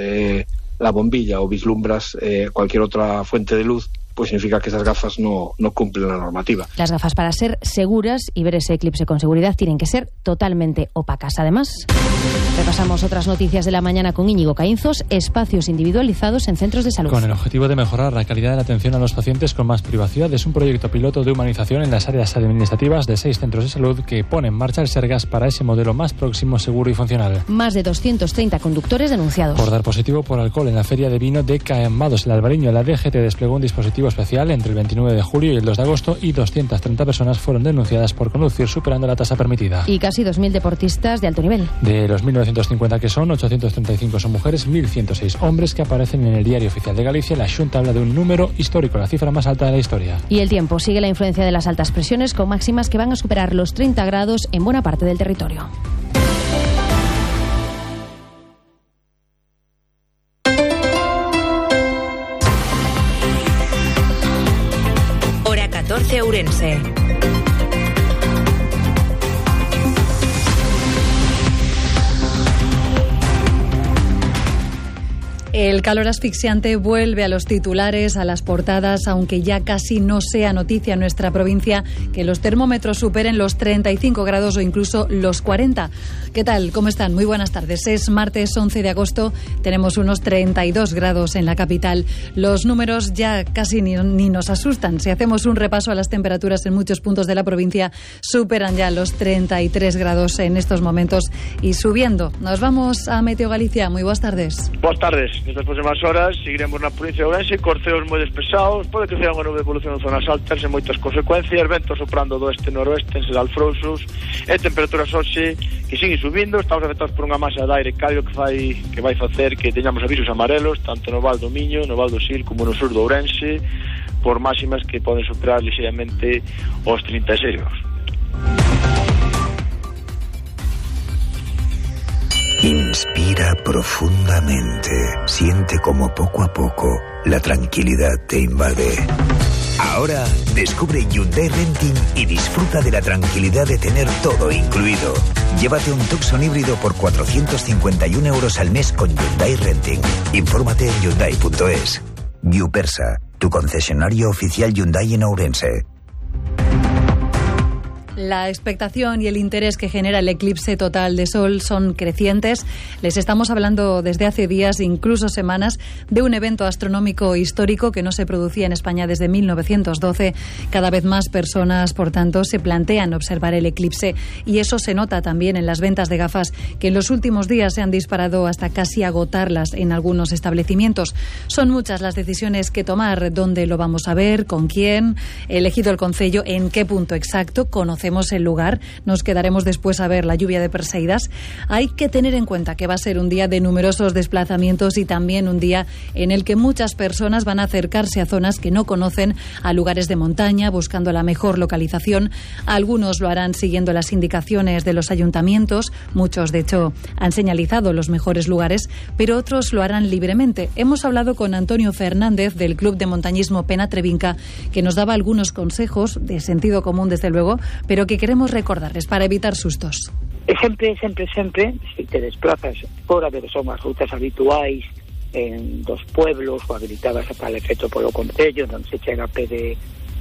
Speaker 3: la bombilla o vislumbras cualquier otra fuente de luz, pues significa que esas gafas no cumplen la normativa.
Speaker 18: Las gafas, para ser seguras y ver ese eclipse con seguridad, tienen que ser totalmente opacas. Además, repasamos otras noticias de la mañana con Íñigo Caínzos: espacios individualizados en centros de salud.
Speaker 4: Con el objetivo de mejorar la calidad de la atención a los pacientes con más privacidad, es un proyecto piloto de humanización en las áreas administrativas de 6 centros de salud que pone en marcha el Sergas para ese modelo más próximo, seguro y funcional.
Speaker 18: Más de 230 conductores denunciados.
Speaker 4: Por dar positivo por alcohol en la feria de vino de Cambados, el Albariño, la DGT desplegó un dispositivo especial entre el 29 de julio y el 2 de agosto, y 230 personas fueron denunciadas por conducir superando la tasa permitida.
Speaker 18: Y casi 2.000 deportistas de alto nivel.
Speaker 4: De los 1.950 que son, 835 son mujeres, 1.106 hombres, que aparecen en el Diario Oficial de Galicia. La Xunta habla de un número histórico, la cifra más alta de la historia.
Speaker 18: Y el tiempo sigue la influencia de las altas presiones, con máximas que van a superar los 30 grados en buena parte del territorio.
Speaker 9: Hora 14, Ourense.
Speaker 5: El calor asfixiante vuelve a los titulares, a las portadas, aunque ya casi no sea noticia en nuestra provincia que los termómetros superen los 35 grados o incluso los 40. ¿Qué tal? ¿Cómo están? Muy buenas tardes. Es martes 11 de agosto, tenemos unos 32 grados en la capital. Los números ya casi ni nos asustan. Si hacemos un repaso a las temperaturas en muchos puntos de la provincia, superan ya los 33 grados en estos momentos y subiendo. Nos vamos a Meteo Galicia. Muy buenas tardes.
Speaker 6: Buenas tardes. Nestas próximas horas seguiremos na provincia de Ourense, corceos moi despesados, pode que sea unha nube de evolución en zonas altas e moitas consecuencias, ventos soprando do oeste-noroeste en sedal frouxos, e temperaturas hoxe que siguen subindo. Estamos afectados por unha masa de aire cálido que vai facer que teñamos avisos amarelos tanto no Val do Miño, no Val do Sil como no sur do Ourense, por máximas que poden superar ligeiramente os 36 graus.
Speaker 7: Inspira profundamente. Siente como poco a poco la tranquilidad te invade. Ahora descubre Hyundai Renting y disfruta de la tranquilidad de tener todo incluido. Llévate un Tucson híbrido por 451 euros al mes con Hyundai Renting. Infórmate en Hyundai.es. Gyupersa, tu concesionario oficial Hyundai en Ourense.
Speaker 5: La expectación y el interés que genera el eclipse total de Sol son crecientes. Les estamos hablando desde hace días, incluso semanas, de un evento astronómico histórico que no se producía en España desde 1912. Cada vez más personas, por tanto, se plantean observar el eclipse y eso se nota también en las ventas de gafas, que en los últimos días se han disparado hasta casi agotarlas en algunos establecimientos. Son muchas las decisiones que tomar: dónde lo vamos a ver, con quién, elegido el concello, en qué punto exacto, conocemos el lugar, nos quedaremos después a ver la lluvia de Perseidas. Hay que tener en cuenta que va a ser un día de numerosos desplazamientos y también un día en el que muchas personas van a acercarse a zonas que no conocen, a lugares de montaña, buscando la mejor localización. Algunos lo harán siguiendo las indicaciones de los ayuntamientos, muchos de hecho han señalizado los mejores lugares, pero otros lo harán libremente. Hemos hablado con Antonio Fernández del Club de Montañismo Penatrevinca, que nos daba algunos consejos de sentido común, desde luego, pero que queremos recordarles para evitar sustos.
Speaker 8: Sempre, se te desplazas fora de son as rutas habituais en dos pueblos ou habilitadas a tal efecto polo concello, non se chega a pé de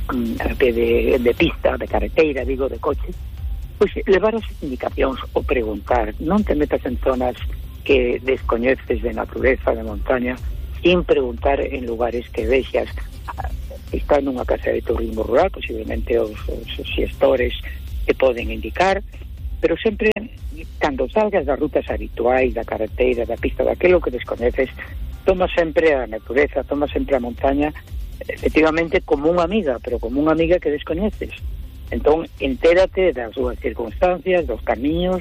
Speaker 8: pista, de carreteira, digo, de coche, pois levar as indicacións ou preguntar. Non te metas en zonas que descoñeces de natureza, de montaña, sin preguntar en lugares que vexas. Está nunha casa de turismo rural, posiblemente os xestores te poden indicar, pero sempre, cando salgas das rutas habituais, da carreteira, da pista, daquilo que descoñeces, toma sempre a natureza, toma sempre a montaña, efectivamente, como unha amiga, pero como unha amiga que descoñeces. Entón, entérate das súas circunstancias, dos camiños,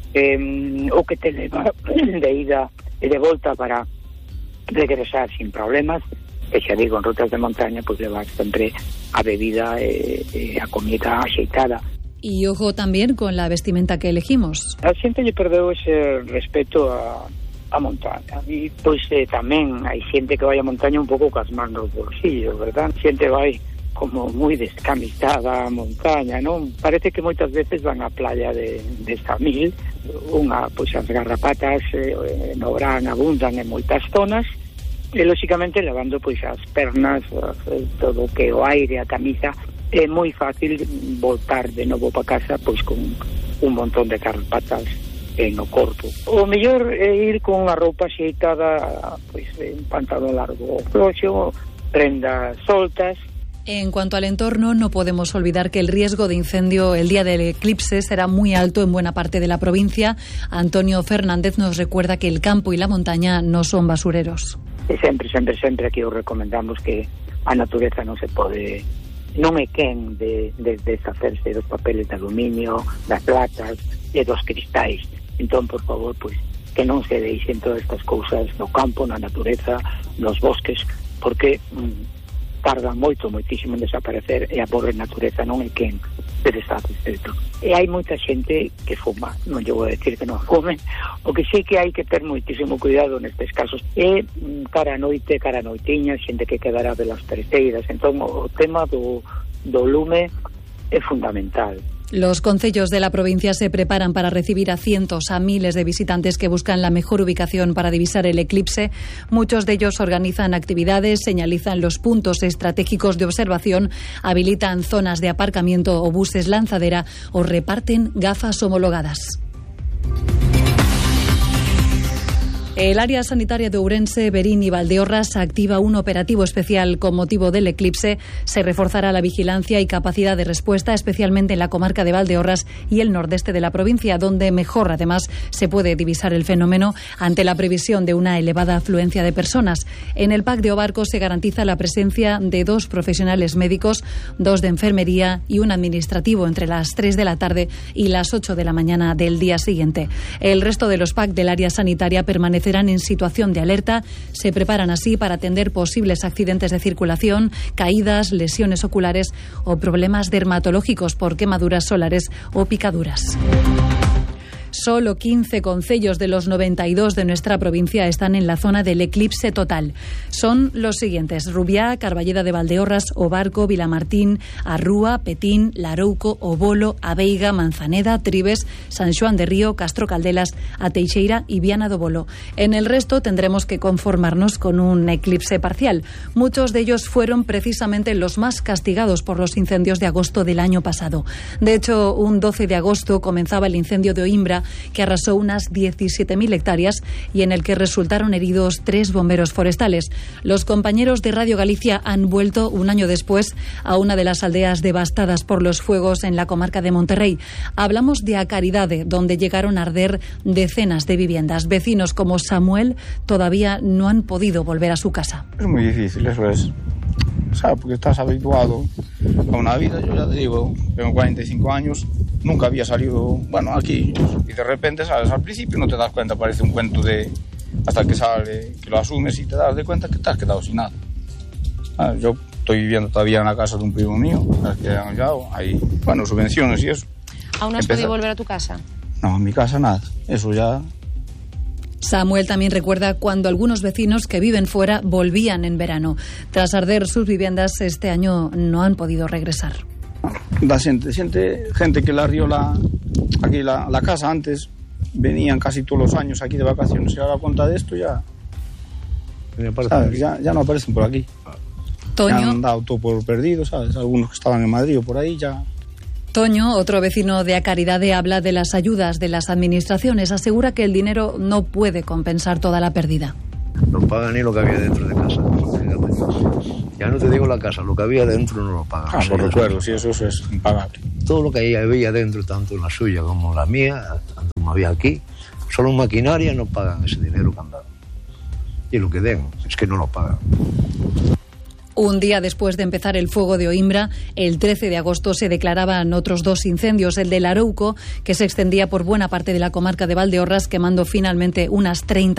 Speaker 8: o que te leva de ida e de volta para regresar sin problemas. E xa digo, en rutas de montaña, pois levar sempre a bebida e a comida axeitada.
Speaker 5: Y ojo tamén con la vestimenta que elegimos.
Speaker 8: A xente lle perdeu ese respeto a montaña. E pois tamén hai xente que vai a montaña un pouco cas mans nos bolsillos, verdad? Xente vai como moi descamisada a montaña, non? Parece que moitas veces van á playa de Samil, pois as garrapatas no verán abundan en moitas zonas, e lóxicamente lavando pois as pernas, todo o que o aire, a camisa, é moi fácil voltar de novo para casa pois con un montón de garrapatas no corpo. O mellor é ir con unha roupa xeitada, pois un pantalón largo floxo, prendas soltas.
Speaker 5: En cuanto al entorno, no podemos olvidar que el riesgo de incendio el día del eclipse será muy alto en buena parte de la provincia. Antonio Fernández nos recuerda que el campo y la montaña no son basureros.
Speaker 8: Sempre aquí os recomendamos que a natureza non se pode, non é quen de deshacerse dos papeles de aluminio, das latas e dos cristais. Entón, por favor, pois, que non se deixen todas estas cousas no campo, na natureza, nos bosques, porque tardan moitísimo en desaparecer e a pobre natureza non é quen se deshace isto. E hai moita xente que fuma, non lle vou decir que non fume, o que sei que hai que ter moitísimo cuidado nestes casos é cara a noite, cara a noitiña, xente que quedará de las terceiras. Entón o tema do lume é fundamental.
Speaker 5: Los concellos de la provincia se preparan para recibir a cientos, a miles de visitantes que buscan la mejor ubicación para divisar el eclipse. Muchos de ellos organizan actividades, señalizan los puntos estratégicos de observación, habilitan zonas de aparcamiento o buses lanzadera o reparten gafas homologadas. El área sanitaria de Ourense, Berín y Valdeorras activa un operativo especial con motivo del eclipse. Se reforzará la vigilancia y capacidad de respuesta, especialmente en la comarca de Valdeorras y el nordeste de la provincia, donde mejor además se puede divisar el fenómeno ante la previsión de una elevada afluencia de personas. En el PAC de Obarco se garantiza la presencia de 2 profesionales médicos, 2 de enfermería y un administrativo entre las 3 de la tarde y las 8 de la mañana del día siguiente. El resto de los PAC del área sanitaria permanecen en situación de alerta. Se preparan así para atender posibles accidentes de circulación, caídas, lesiones oculares o problemas dermatológicos por quemaduras solares o picaduras. Solo 15 concellos de los 92 de nuestra provincia están en la zona del eclipse total. Son los siguientes: Rubiá, Carballeda de Valdeorras, Obarco, Vilamartín, Arrúa, Petín, Larouco, Obolo, Abeiga, Manzaneda, Tribes, San Xoán de Río, Castro Caldelas, A Teixeira y Viana do Bolo. En el resto tendremos que conformarnos con un eclipse parcial. Muchos de ellos fueron precisamente los más castigados por los incendios de agosto del año pasado. De hecho, un 12 de agosto comenzaba el incendio de Oimbra, que arrasó unas 17.000 hectáreas y en el que resultaron heridos 3 bomberos forestales. Los compañeros de Radio Galicia han vuelto un año después a una de las aldeas devastadas por los fuegos en la comarca de Monterrey. Hablamos de A Caridade, donde llegaron a arder decenas de viviendas. Vecinos como Samuel todavía no han podido volver a su casa.
Speaker 10: Es muy difícil, eso es. ¿Sabes? Porque estás habituado a una vida. Yo ya te digo, tengo 45 años, nunca había salido, aquí, y de repente, ¿sabes? Al principio no te das cuenta, parece un cuento de hasta que sale, que lo asumes y te das de cuenta que te has quedado sin nada. Yo estoy viviendo todavía en la casa de un primo mío, que han llegado, hay, subvenciones y eso.
Speaker 18: ¿Aún no has podido volver a tu casa?
Speaker 10: No, en mi casa nada, eso ya.
Speaker 5: Samuel también recuerda cuando algunos vecinos que viven fuera volvían en verano. Tras arder sus viviendas, este año no han podido regresar.
Speaker 10: La gente que la arrió la casa antes, venían casi todos los años aquí de vacaciones y ahora a cuenta de esto ya no aparecen por aquí.
Speaker 5: Toño.
Speaker 10: Ya han dado todo por perdido, ¿sabes? Algunos que estaban en Madrid o por ahí ya.
Speaker 5: Toño, otro vecino de A Caridade, habla de las ayudas de las administraciones. Asegura que el dinero no puede compensar toda la pérdida.
Speaker 11: No pagan ni lo que había dentro de casa. Ya no te digo la casa, lo que había dentro no lo pagan.
Speaker 10: Por recuerdo, sí, eso es impagable.
Speaker 11: Todo lo que había dentro, tanto en la suya como en la mía, tanto como había aquí, solo en maquinaria no pagan ese dinero que han dado. Y lo que den, es que no lo pagan.
Speaker 5: Un día después de empezar el fuego de Oimbra, el 13 de agosto se declaraban otros 2 incendios, el de Larouco, que se extendía por buena parte de la comarca de Valdeorras, quemando finalmente unas 30